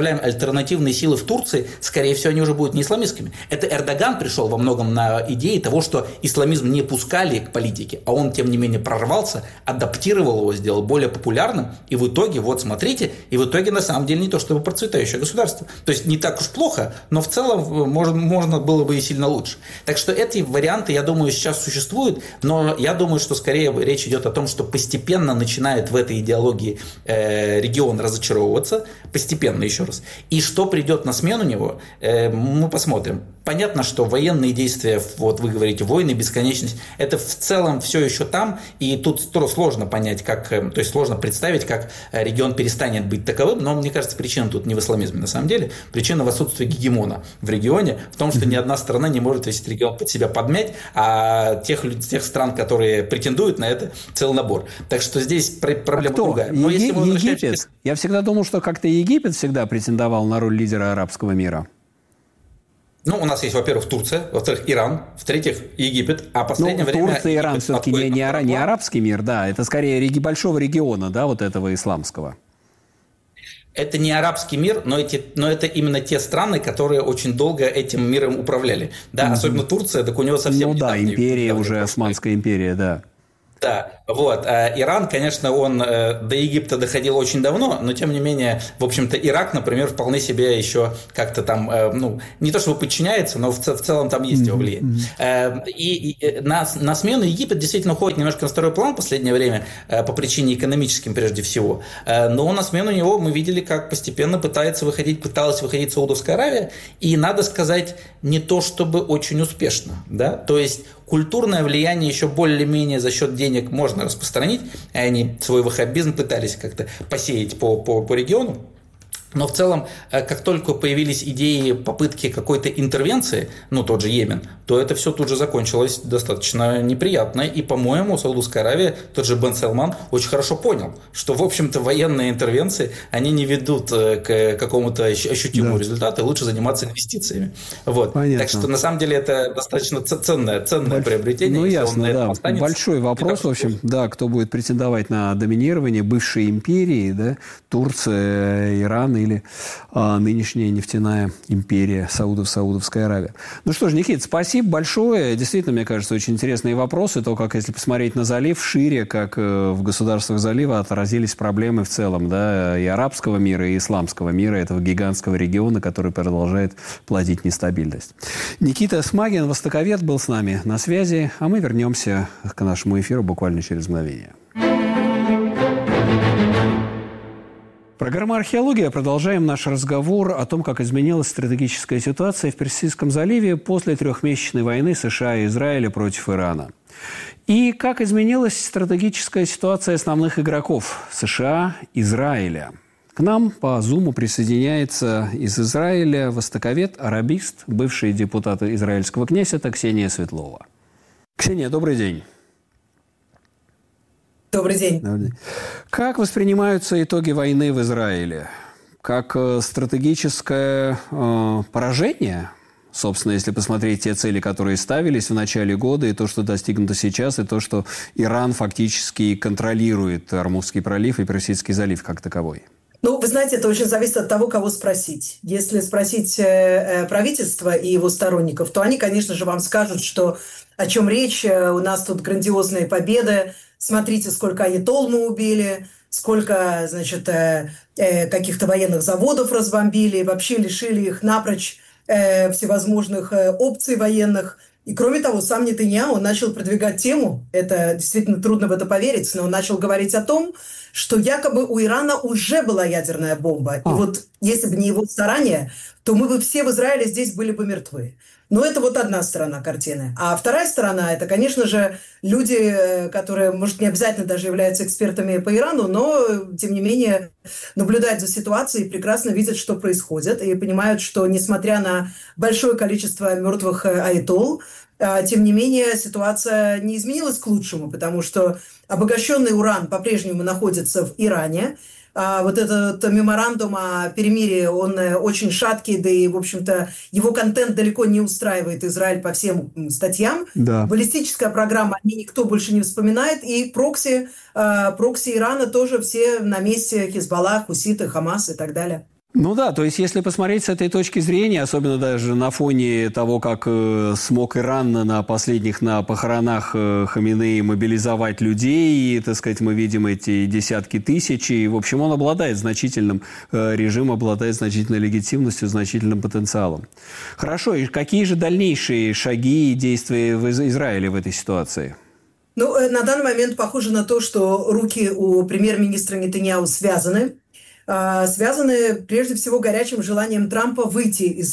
представляем альтернативные силы в Турции, скорее всего, они уже будут не исламистскими. Это Эрдоган пришел во многом на идеи того, что исламизм не пускали к политике, а он, тем не менее, прорвался, адаптировал его, сделал более популярным, и в итоге, вот смотрите, и в итоге, на самом деле, не то чтобы процветающее государство. То есть, не так уж плохо, но в целом можно было бы и сильно лучше. Так что эти варианты, я думаю, сейчас существуют, но я думаю, что скорее речь идет о том, что постепенно начинает в этой идеологии регион разочаровываться, постепенно, еще раз. И что придет на смену него, мы посмотрим. Понятно, что военные действия, вот вы говорите, войны, бесконечность, это в целом все еще там, и тут сложно понять, то есть сложно представить, как регион перестанет быть таковым, но мне кажется, причина тут не в исламизме на самом деле, причина в отсутствии гегемона в регионе, в том, что ни одна страна не может весь этот регион под себя подмять, а тех стран, которые претендуют на это, целый набор. Так что здесь проблема другая. Но если мы Египет? Я всегда думал, что как-то Египет всегда претендовал на роль лидера арабского мира. Ну, у нас есть, во-первых, Турция, во-вторых, Иран, в-третьих, Египет, а в последнее время... Турция и Иран все-таки не арабский мир, да, это скорее большого региона, да, вот этого исламского. Это не арабский мир, но это именно те страны, которые очень долго этим миром управляли. Да, особенно Турция, так у него совсем империя уже, Османская империя, да. Да, вот. Иран, конечно, он до Египта доходил очень давно, но тем не менее, в общем-то, Ирак, например, вполне себе еще как-то там, не то чтобы подчиняется, но в целом там есть его влияние. И на смену Египет действительно уходит немножко на второй план в последнее время, по причине экономическим прежде всего. Но на смену него мы видели, как постепенно пыталась выходить Саудовская Аравия, и, надо сказать, не то чтобы очень успешно. Да? То есть культурное влияние еще более-менее за счет денег можно распространить, и они свой ваххабизм пытались как-то посеять по региону. Но в целом, как только появились идеи, попытки какой-то интервенции, тот же Йемен, то это все тут же закончилось достаточно неприятно. И, по-моему, Саудовская Аравия, тот же Бен Салман, очень хорошо понял, что, в общем-то, военные интервенции, они не ведут к какому-то ощутимому результату, и лучше заниматься инвестициями. Вот. Так что, на самом деле, это достаточно ценное приобретение. Ясно, да. Большой вопрос, в общем, да, кто будет претендовать на доминирование бывшей империи, да, Турция, Иран, или нынешняя нефтяная империя Саудовская Аравия. Ну что ж, Никита, спасибо большое. Действительно, мне кажется, очень интересные вопросы. То, как, если посмотреть на залив шире, как в государствах залива отразились проблемы в целом, да, и арабского мира, и исламского мира, этого гигантского региона, который продолжает плодить нестабильность. Никита Смагин, востоковед, был с нами на связи, а мы вернемся к нашему эфиру буквально через мгновение. Программа «Археология». Продолжаем наш разговор о том, как изменилась стратегическая ситуация в Персидском заливе после трехмесячной войны США и Израиля против Ирана. И как изменилась стратегическая ситуация основных игроков США, Израиля. К нам по Зуму присоединяется из Израиля востоковед, арабист, бывший депутат израильского кнессета Ксения Светлова. Ксения, добрый день. Добрый день. Как воспринимаются итоги войны в Израиле? Как стратегическое поражение? Собственно, если посмотреть те цели, которые ставились в начале года, и то, что достигнуто сейчас, и то, что Иран фактически контролирует Ормузский пролив и Персидский залив как таковой. Вы знаете, это очень зависит от того, кого спросить. Если спросить правительство и его сторонников, то они, конечно же, вам скажут, что о чем речь, у нас тут грандиозные победы, смотрите, сколько аятолл мы убили, сколько, каких-то военных заводов разбомбили, вообще лишили их напрочь всевозможных опций военных. И кроме того, сам Нетаньяху начал продвигать тему, это действительно трудно в это поверить, но он начал говорить о том, что якобы у Ирана уже была ядерная бомба. И вот если бы не его старания, то мы бы все в Израиле здесь были бы мертвы. Но это вот одна сторона картины. А вторая сторона – это, конечно же, люди, которые, может, не обязательно даже являются экспертами по Ирану, но, тем не менее, наблюдают за ситуацией, прекрасно видят, что происходит, и понимают, что, несмотря на большое количество мертвых аятолл, тем не менее, ситуация не изменилась к лучшему, потому что обогащенный уран по-прежнему находится в Иране. Вот этот меморандум о перемирии, он очень шаткий, да и, в общем-то, его контент далеко не устраивает Израиль по всем статьям. Да. Баллистическая программа, о ней никто больше не вспоминает, и прокси Ирана тоже все на месте: Хизбаллах, хуситы, Хамас и так далее. Ну да, то есть если посмотреть с этой точки зрения, особенно даже на фоне того, как смог Иран на похоронах Хаминеи мобилизовать людей, и, так сказать, мы видим эти десятки тысяч, и, в общем, он обладает значительным, режим обладает значительной легитимностью, значительным потенциалом. Хорошо, и какие же дальнейшие шаги и действия в Израиле в этой ситуации? Ну, на данный момент похоже на то, что руки у премьер-министра Нетаньяху связаны. Связаны прежде всего горячим желанием Трампа выйти из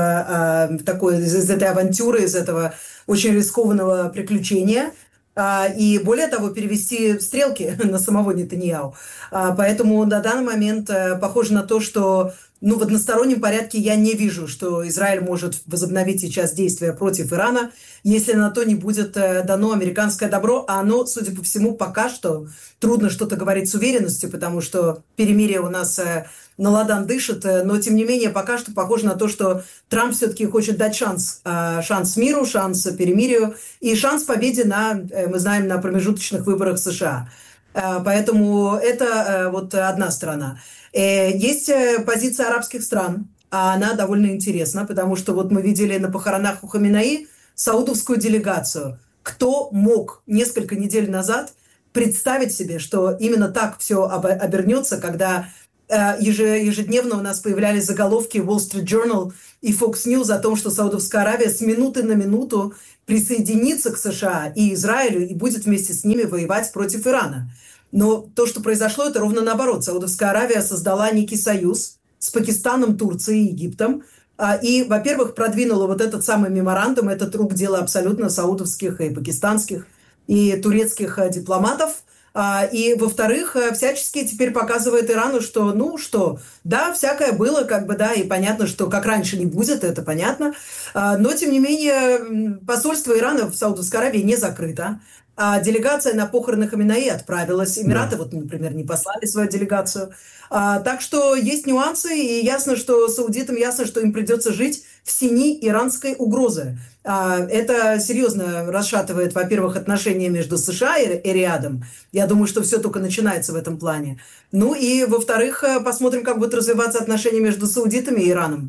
из этой авантюры, из этого очень рискованного приключения. И более того, перевести стрелки на самого Нетаньяху. Поэтому на данный момент похоже на то, что в одностороннем порядке я не вижу, что Израиль может возобновить сейчас действия против Ирана, если на то не будет дано американское добро. А оно, судя по всему, пока что трудно что-то говорить с уверенностью, потому что перемирие у нас на ладан дышит. Но, тем не менее, пока что похоже на то, что Трамп все-таки хочет дать шанс миру, шанс перемирию и шанс победе мы знаем, на промежуточных выборах США. Поэтому это вот одна сторона. Есть позиция арабских стран, а она довольно интересна, потому что вот мы видели на похоронах у Хаминеи саудовскую делегацию. Кто мог несколько недель назад представить себе, что именно так все обернется, когда ежедневно у нас появлялись заголовки Wall Street Journal и Fox News о том, что Саудовская Аравия с минуты на минуту присоединится к США и Израилю и будет вместе с ними воевать против Ирана. Но то, что произошло, это ровно наоборот. Саудовская Аравия создала некий союз с Пакистаном, Турцией и Египтом. И, во-первых, продвинула вот этот самый меморандум. Это рук дело абсолютно саудовских и пакистанских и турецких дипломатов. И, во-вторых, всячески теперь показывает Ирану, что, да, всякое было, и понятно, что как раньше не будет, это понятно. Но, тем не менее, посольство Ирана в Саудовской Аравии не закрыто. А делегация на похороны Хаминеи отправилась. Эмираты, например, не послали свою делегацию. Так что есть нюансы, и ясно, что саудитам им придется жить в сени иранской угрозы. Это серьезно расшатывает, во-первых, отношения между США и Риадом. Я думаю, что все только начинается в этом плане. Ну и, во-вторых, посмотрим, как будут развиваться отношения между саудитами и Ираном.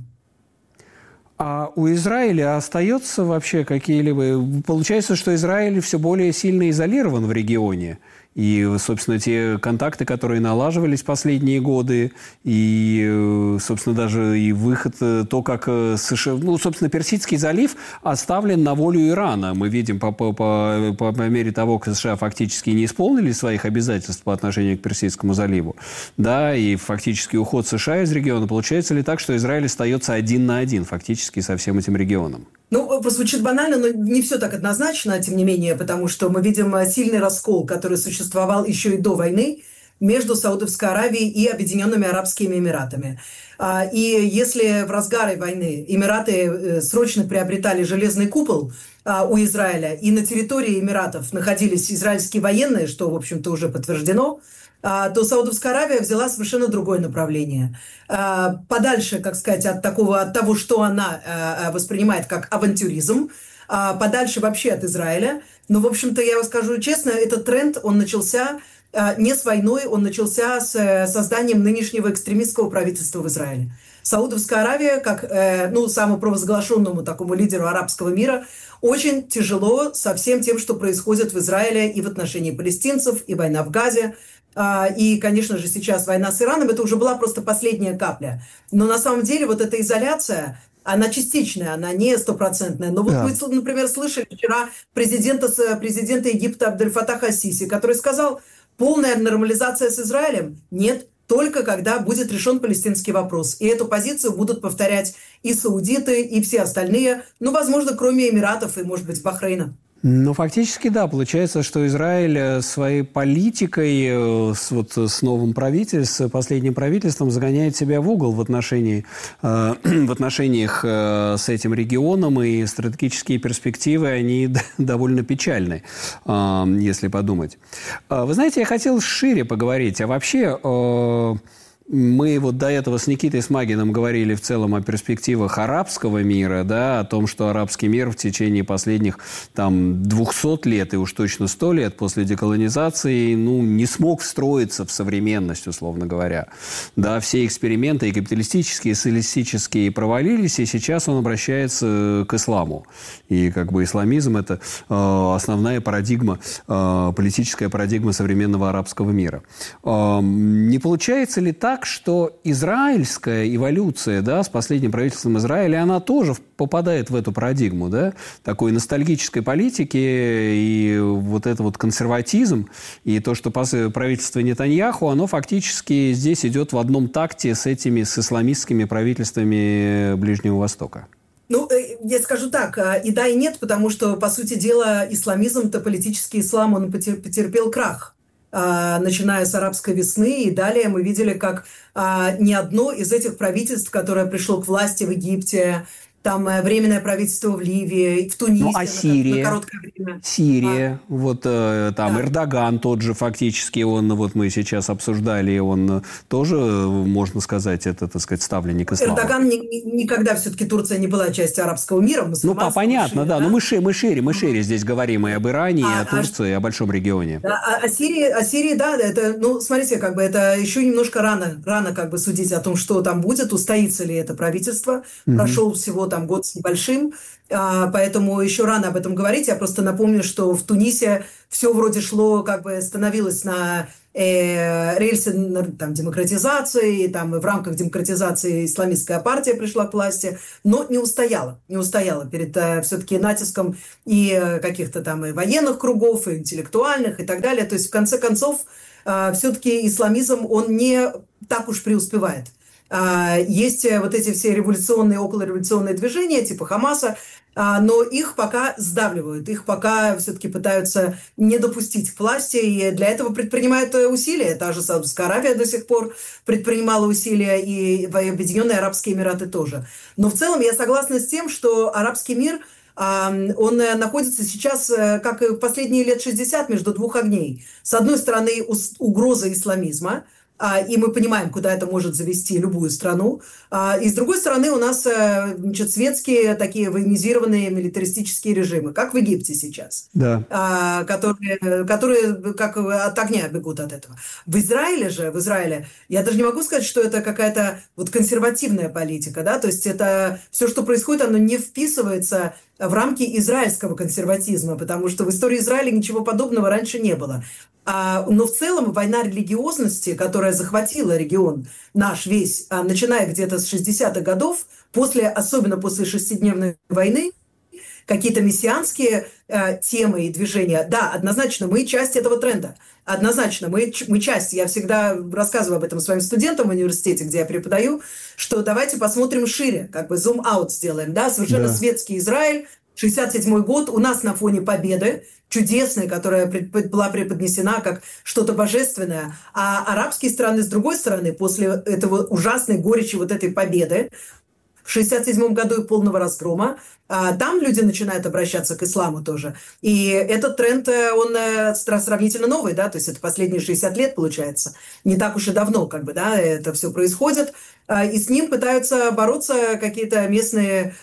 А у Израиля остается вообще какие-либо... Получается, что Израиль все более сильно изолирован в регионе. И, собственно, те контакты, которые налаживались последние годы, и, собственно, даже и выход, то, как США... собственно, Персидский залив оставлен на волю Ирана. Мы видим по мере того, как США фактически не исполнили своих обязательств по отношению к Персидскому заливу, да, и фактически уход США из региона. Получается ли так, что Израиль остается один на один фактически со всем этим регионом? Прозвучит банально, но не все так однозначно, тем не менее, потому что мы видим сильный раскол, который существовал еще и до войны между Саудовской Аравией и Объединенными Арабскими Эмиратами. И если в разгаре войны Эмираты срочно приобретали железный купол у Израиля, и на территории Эмиратов находились израильские военные, что, в общем-то, уже подтверждено, то Саудовская Аравия взяла совершенно другое направление. Подальше, от того, что она воспринимает как авантюризм, подальше вообще от Израиля. Но, в общем-то, я вам скажу честно, этот тренд, он начался не с войной, он начался с созданием нынешнего экстремистского правительства в Израиле. Саудовская Аравия, как самопровозглашенному такому лидеру арабского мира, очень тяжело со всем тем, что происходит в Израиле и в отношении палестинцев, и война в Газе. И, конечно же, сейчас война с Ираном, это уже была просто последняя капля. Но на самом деле вот эта изоляция, она частичная, она не стопроцентная. Но мы, например, слышали вчера президента Египта Абдель-Фатаха ас-Сиси, который сказал, полная нормализация с Израилем? Нет, только когда будет решен палестинский вопрос. И эту позицию будут повторять и саудиты, и все остальные, возможно, кроме Эмиратов и, может быть, Бахрейна. Фактически, да. Получается, что Израиль своей политикой с новым правительством, с последним правительством загоняет себя в угол в отношениях с этим регионом, и стратегические перспективы, они довольно печальны, если подумать. Вы знаете, я хотел шире поговорить. А вообще... Мы вот до этого с Никитой Смагиным говорили в целом о перспективах арабского мира, да, о том, что арабский мир в течение последних 200 лет и уж точно 100 лет после деколонизации не смог встроиться в современность, условно говоря. Да, все эксперименты и капиталистические, и социалистические провалились, и сейчас он обращается к исламу. И исламизм – это основная парадигма, политическая парадигма современного арабского мира. Не получается ли так, что израильская эволюция, да, с последним правительством Израиля, она тоже попадает в эту парадигму, да, такой ностальгической политики, и вот это вот консерватизм, и то, что правительство Нетаньяху, оно фактически здесь идет в одном такте с исламистскими правительствами Ближнего Востока? Я скажу так, и да, и нет, потому что, по сути дела, исламизм-то, политический ислам, он потерпел крах. Начиная с арабской весны, и далее мы видели, как ни одно из этих правительств, которое пришло к власти в Египте, там временное правительство в Ливии, в Тунисе Сирия? на короткое время. Сирия, Эрдоган тот же фактически, мы сейчас обсуждали, он тоже, можно сказать, это, ставленник ислама. Эрдоган никогда все-таки Турция не была частью арабского мира. Понятно, да, но мы шире здесь говорим и об Иране, и о Турции, и о большом регионе. О Сирии, да, это, смотрите, это еще немножко рано судить о том, что там будет, устоится ли это правительство. Прошел всего год с небольшим, поэтому еще рано об этом говорить. Я просто напомню, что в Тунисе все вроде шло, становилось на рельсы демократизации, и в рамках демократизации исламистская партия пришла к власти, но не устояла перед все-таки натиском и каких-то и военных кругов, и интеллектуальных, и так далее. То есть, в конце концов, все-таки исламизм, он не так уж преуспевает. Есть вот эти все революционные, околореволюционные движения типа Хамаса, но их пока сдавливают, их пока все-таки пытаются не допустить к власти, и для этого предпринимают усилия. Та же Саудовская Аравия до сих пор предпринимала усилия, и Объединенные Арабские Эмираты тоже. Но в целом я согласна с тем, что арабский мир, он находится сейчас, как и в последние лет 60, между двух огней. С одной стороны, угроза исламизма, и мы понимаем, куда это может завести любую страну. И с другой стороны, у нас светские такие военизированные милитаристические режимы, как в Египте сейчас, да. которые как от огня бегут от этого. В Израиле, я даже не могу сказать, что это какая-то консервативная политика, да, то есть это все, что происходит, оно не вписывается в рамки израильского консерватизма, потому что в истории Израиля ничего подобного раньше не было. Но в целом война религиозности, которая захватила регион наш весь, начиная где-то с 60-х годов, особенно после шестидневной войны, какие-то мессианские темы и движения, да, однозначно мы часть этого тренда. Однозначно, мы часть. Я всегда рассказываю об этом своим студентам в университете, где я преподаю, что давайте посмотрим шире, зум-аут сделаем, да, совершенно светский Израиль, 67-й год, у нас на фоне победы чудесной, которая была преподнесена как что-то божественное, а арабские страны, с другой стороны, после этого ужасной горечи этой победы, в 1967 году и полного разгрома, там люди начинают обращаться к исламу тоже. И этот тренд, он сравнительно новый, да, то есть это последние 60 лет, получается. Не так уж и давно, это все происходит. И с ним пытаются бороться какие-то местные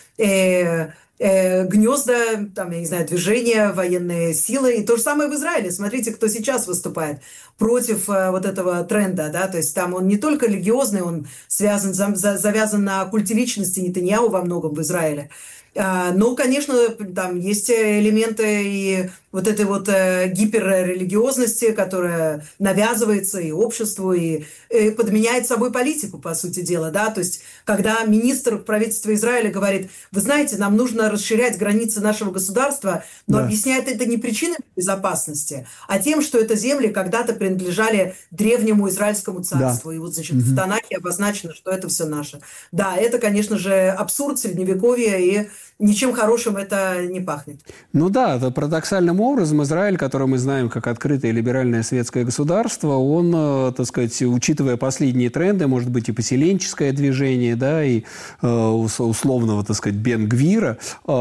гнезда, я не знаю, движения, военные силы. И то же самое в Израиле. Смотрите, кто сейчас выступает против этого тренда, да, то есть там он не только религиозный, он завязан на культе личности Нетаньяху во многом в Израиле. Но, конечно, там есть элементы и этой гиперрелигиозности, которая навязывается и обществу, и подменяет собой политику, по сути дела, да, то есть когда министр правительства Израиля говорит, вы знаете, нам нужно расширять границы нашего государства, но объясняет это не причинами безопасности, а тем, что это земли когда-то принадлежали древнему израильскому царству, и в Танахе обозначено, что это все наше. Да, это, конечно же, абсурд Средневековья, и ничем хорошим это не пахнет. Ну да, это парадоксальным образом Израиль, который мы знаем как открытое либеральное светское государство, он, так сказать, учитывая последние тренды, может быть, и поселенческое движение, да, и условного, так сказать, Бен-Гвира,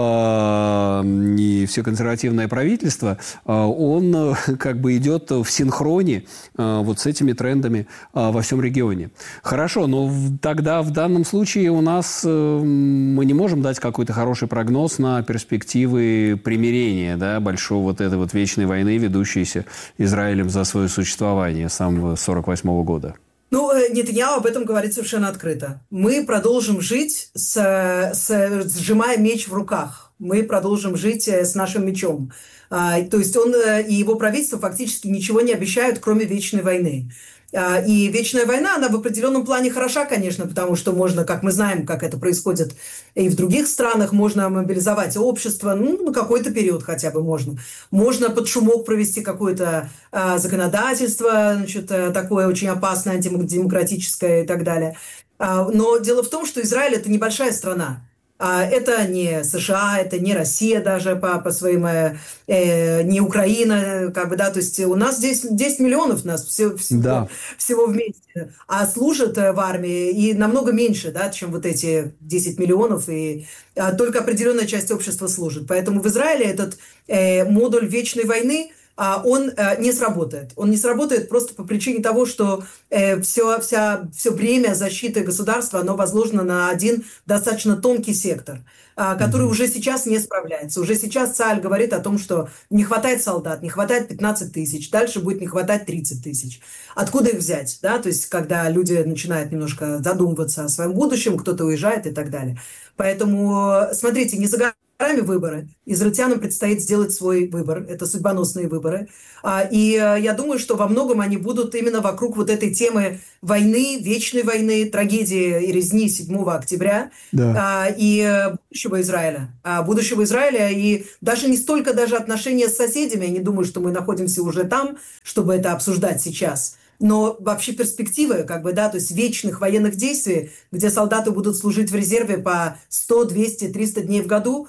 и все консервативное правительство, он как бы идет в синхроне вот с этими трендами во всем регионе. Хорошо, но тогда в данном случае у нас мы не можем дать какой-то хороший прогноз на перспективы примирения, да, большой вот этой вот вечной войны, ведущейся Израилем за свое существование с самого 1948 года. Ну, Нетаньяху об этом говорит совершенно открыто. Мы продолжим жить, сжимая меч в руках. Мы продолжим жить с нашим мечом. То есть он и его правительство фактически ничего не обещают, кроме вечной войны. И вечная война, она в определенном плане хороша, конечно, потому что можно, как мы знаем, как это происходит и в других странах, можно мобилизовать общество, ну, на какой-то период хотя бы можно. Можно под шумок провести какое-то законодательство, значит, такое очень опасное, антидемократическое и так далее. Но дело в том, что Израиль – это небольшая страна. Это не США, это не Россия даже по своим, не Украина, как бы, да, то есть у нас здесь 10 миллионов нас всего вместе, а служат в армии и намного меньше, да, чем вот эти 10 миллионов, и только определенная часть общества служит. Поэтому в Израиле этот модуль вечной войны, он не сработает. Он не сработает просто по причине того, что все бремя защиты государства, оно возложено на один достаточно тонкий сектор, который уже сейчас не справляется. Уже сейчас Цааль говорит о том, что не хватает солдат, не хватает 15 тысяч, дальше будет не хватать 30 тысяч. Откуда их взять? Да? То есть, когда люди начинают немножко задумываться о своем будущем, кто-то уезжает и так далее. Поэтому, смотрите, не за выборы. Израильтянам предстоит сделать свой выбор. Это судьбоносные выборы. И я думаю, что во многом они будут именно вокруг вот этой темы войны, вечной войны, трагедии и резни 7 октября, да. И будущего Израиля. Будущего Израиля и даже не столько даже отношения с соседями. Я не думаю, что мы находимся уже там, чтобы это обсуждать сейчас. Но вообще перспективы, как бы, да, то есть вечных военных действий, где солдаты будут служить в резерве по 100, 200, 300 дней в году,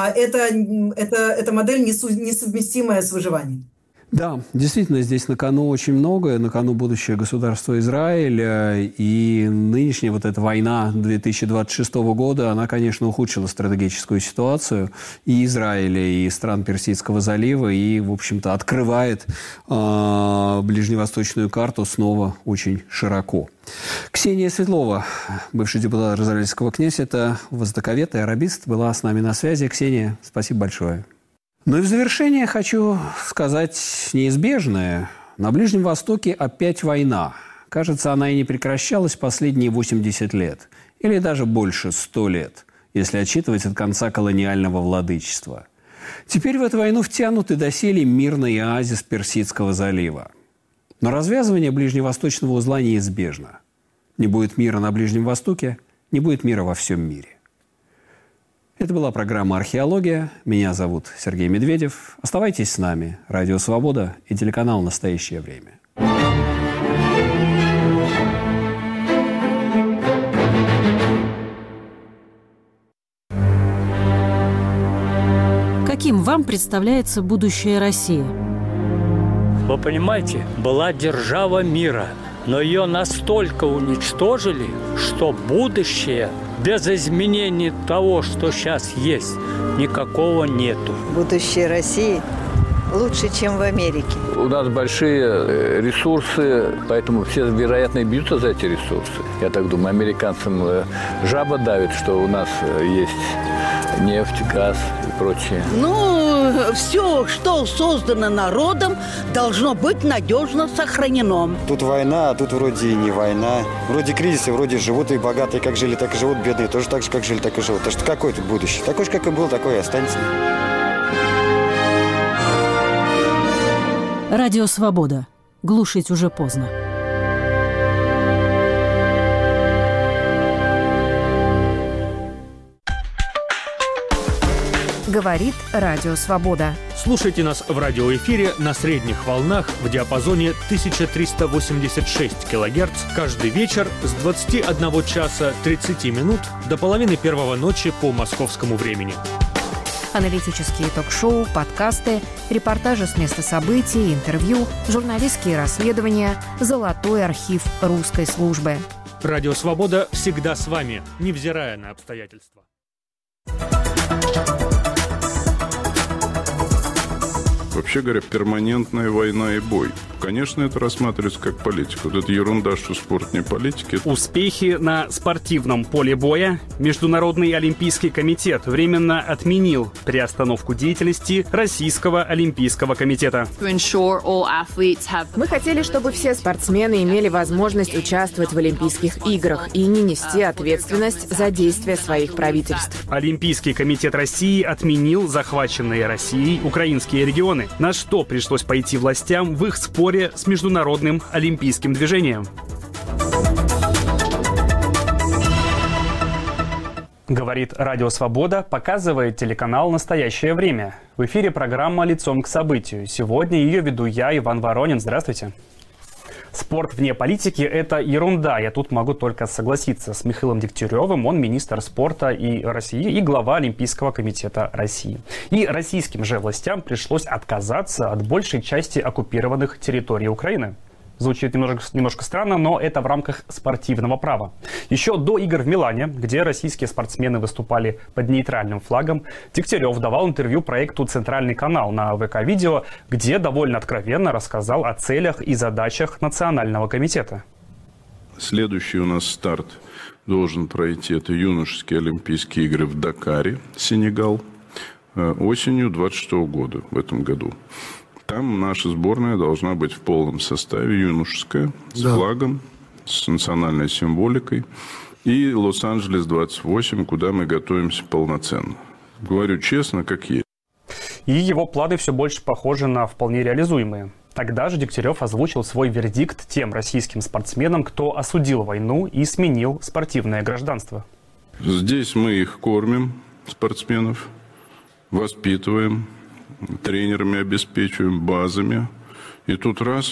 это модель несовместимая с выживанием. Да, действительно, здесь на кону очень многое. На кону будущее государства Израиль. И нынешняя вот эта война 2026 года, она, конечно, ухудшила стратегическую ситуацию и Израиля, и стран Персидского залива, и, в общем-то, открывает ближневосточную карту снова очень широко. Ксения Светлова, бывший депутат Израильского кнессета, востоковед и арабист, была с нами на связи. Ксения, спасибо большое. Ну и в завершение хочу сказать неизбежное. На Ближнем Востоке опять война. Кажется, она и не прекращалась последние 80 лет. Или даже больше 100 лет, если отсчитывать от конца колониального владычества. Теперь в эту войну втянуты доселе мирный оазис Персидского залива. Но развязывание ближневосточного узла неизбежно. Не будет мира на Ближнем Востоке, не будет мира во всем мире. Это была программа «Археология». Меня зовут Сергей Медведев. Оставайтесь с нами. Радио «Свобода» и телеканал «Настоящее время». Каким вам представляется будущее России? Вы понимаете, была держава мира, но ее настолько уничтожили, что будущее без изменений того, что сейчас есть, никакого нету. Будущее России лучше, чем в Америке. У нас большие ресурсы, поэтому все, вероятно, бьются за эти ресурсы. Я так думаю, американцам жаба давит, что у нас есть нефть, газ и прочее. Ну, все, что создано народом, должно быть надежно сохранено. Тут война, а тут вроде и не война. Вроде кризисы, вроде живут и богатые, как жили, так и живут, бедные тоже так же, как жили, так и живут. Так что какое тут будущее? Такой же, как и был, такой и останется. Радио «Свобода». Глушить уже поздно. Говорит Радио Свобода. Слушайте нас в радиоэфире на средних волнах в диапазоне 1386 кГц каждый вечер с 21 часа 30 минут до половины первого ночи по московскому времени. Аналитические ток-шоу, подкасты, репортажи с места событий, интервью, журналистские расследования, золотой архив русской службы. Радио «Свобода» всегда с вами, невзирая на обстоятельства. Вообще говоря, перманентная война и бой. Конечно, это рассматривается как политика. Вот это ерунда, что спорт не политика. Успехи на спортивном поле боя. Международный олимпийский комитет временно отменил приостановку деятельности Российского олимпийского комитета. Мы хотели, чтобы все спортсмены имели возможность участвовать в Олимпийских играх и не нести ответственность за действия своих правительств. Олимпийский комитет России отменил захваченные Россией украинские регионы, на что пришлось пойти властям в их споре с международным олимпийским движением. Говорит Радио Свобода, показывает телеканал «Настоящее время». В эфире программа «Лицом к событию». Сегодня ее веду я, Иван Воронин. Здравствуйте. Спорт вне политики – это ерунда. Я тут могу только согласиться с Михаилом Дегтяревым. Он министр спорта и России и глава Олимпийского комитета России. И российским же властям пришлось отказаться от большей части оккупированных территорий Украины. Звучит немножко странно, но это в рамках спортивного права. Еще до игр в Милане, где российские спортсмены выступали под нейтральным флагом, Дегтярев давал интервью проекту «Центральный канал» на ВК-видео, где довольно откровенно рассказал о целях и задачах Национального комитета. Следующий у нас старт должен пройти. Это юношеские Олимпийские игры в Дакаре, Сенегал, осенью 2026 года, в этом году. Там наша сборная должна быть в полном составе, юношеская, с флагом, с национальной символикой. И Лос-Анджелес 28, куда мы готовимся полноценно. Говорю честно, как есть. И его планы все больше похожи на вполне реализуемые. Тогда же Дегтярев озвучил свой вердикт тем российским спортсменам, кто осудил войну и сменил спортивное гражданство. Здесь мы их кормим, спортсменов, воспитываем, тренерами обеспечиваем, базами. И тут раз,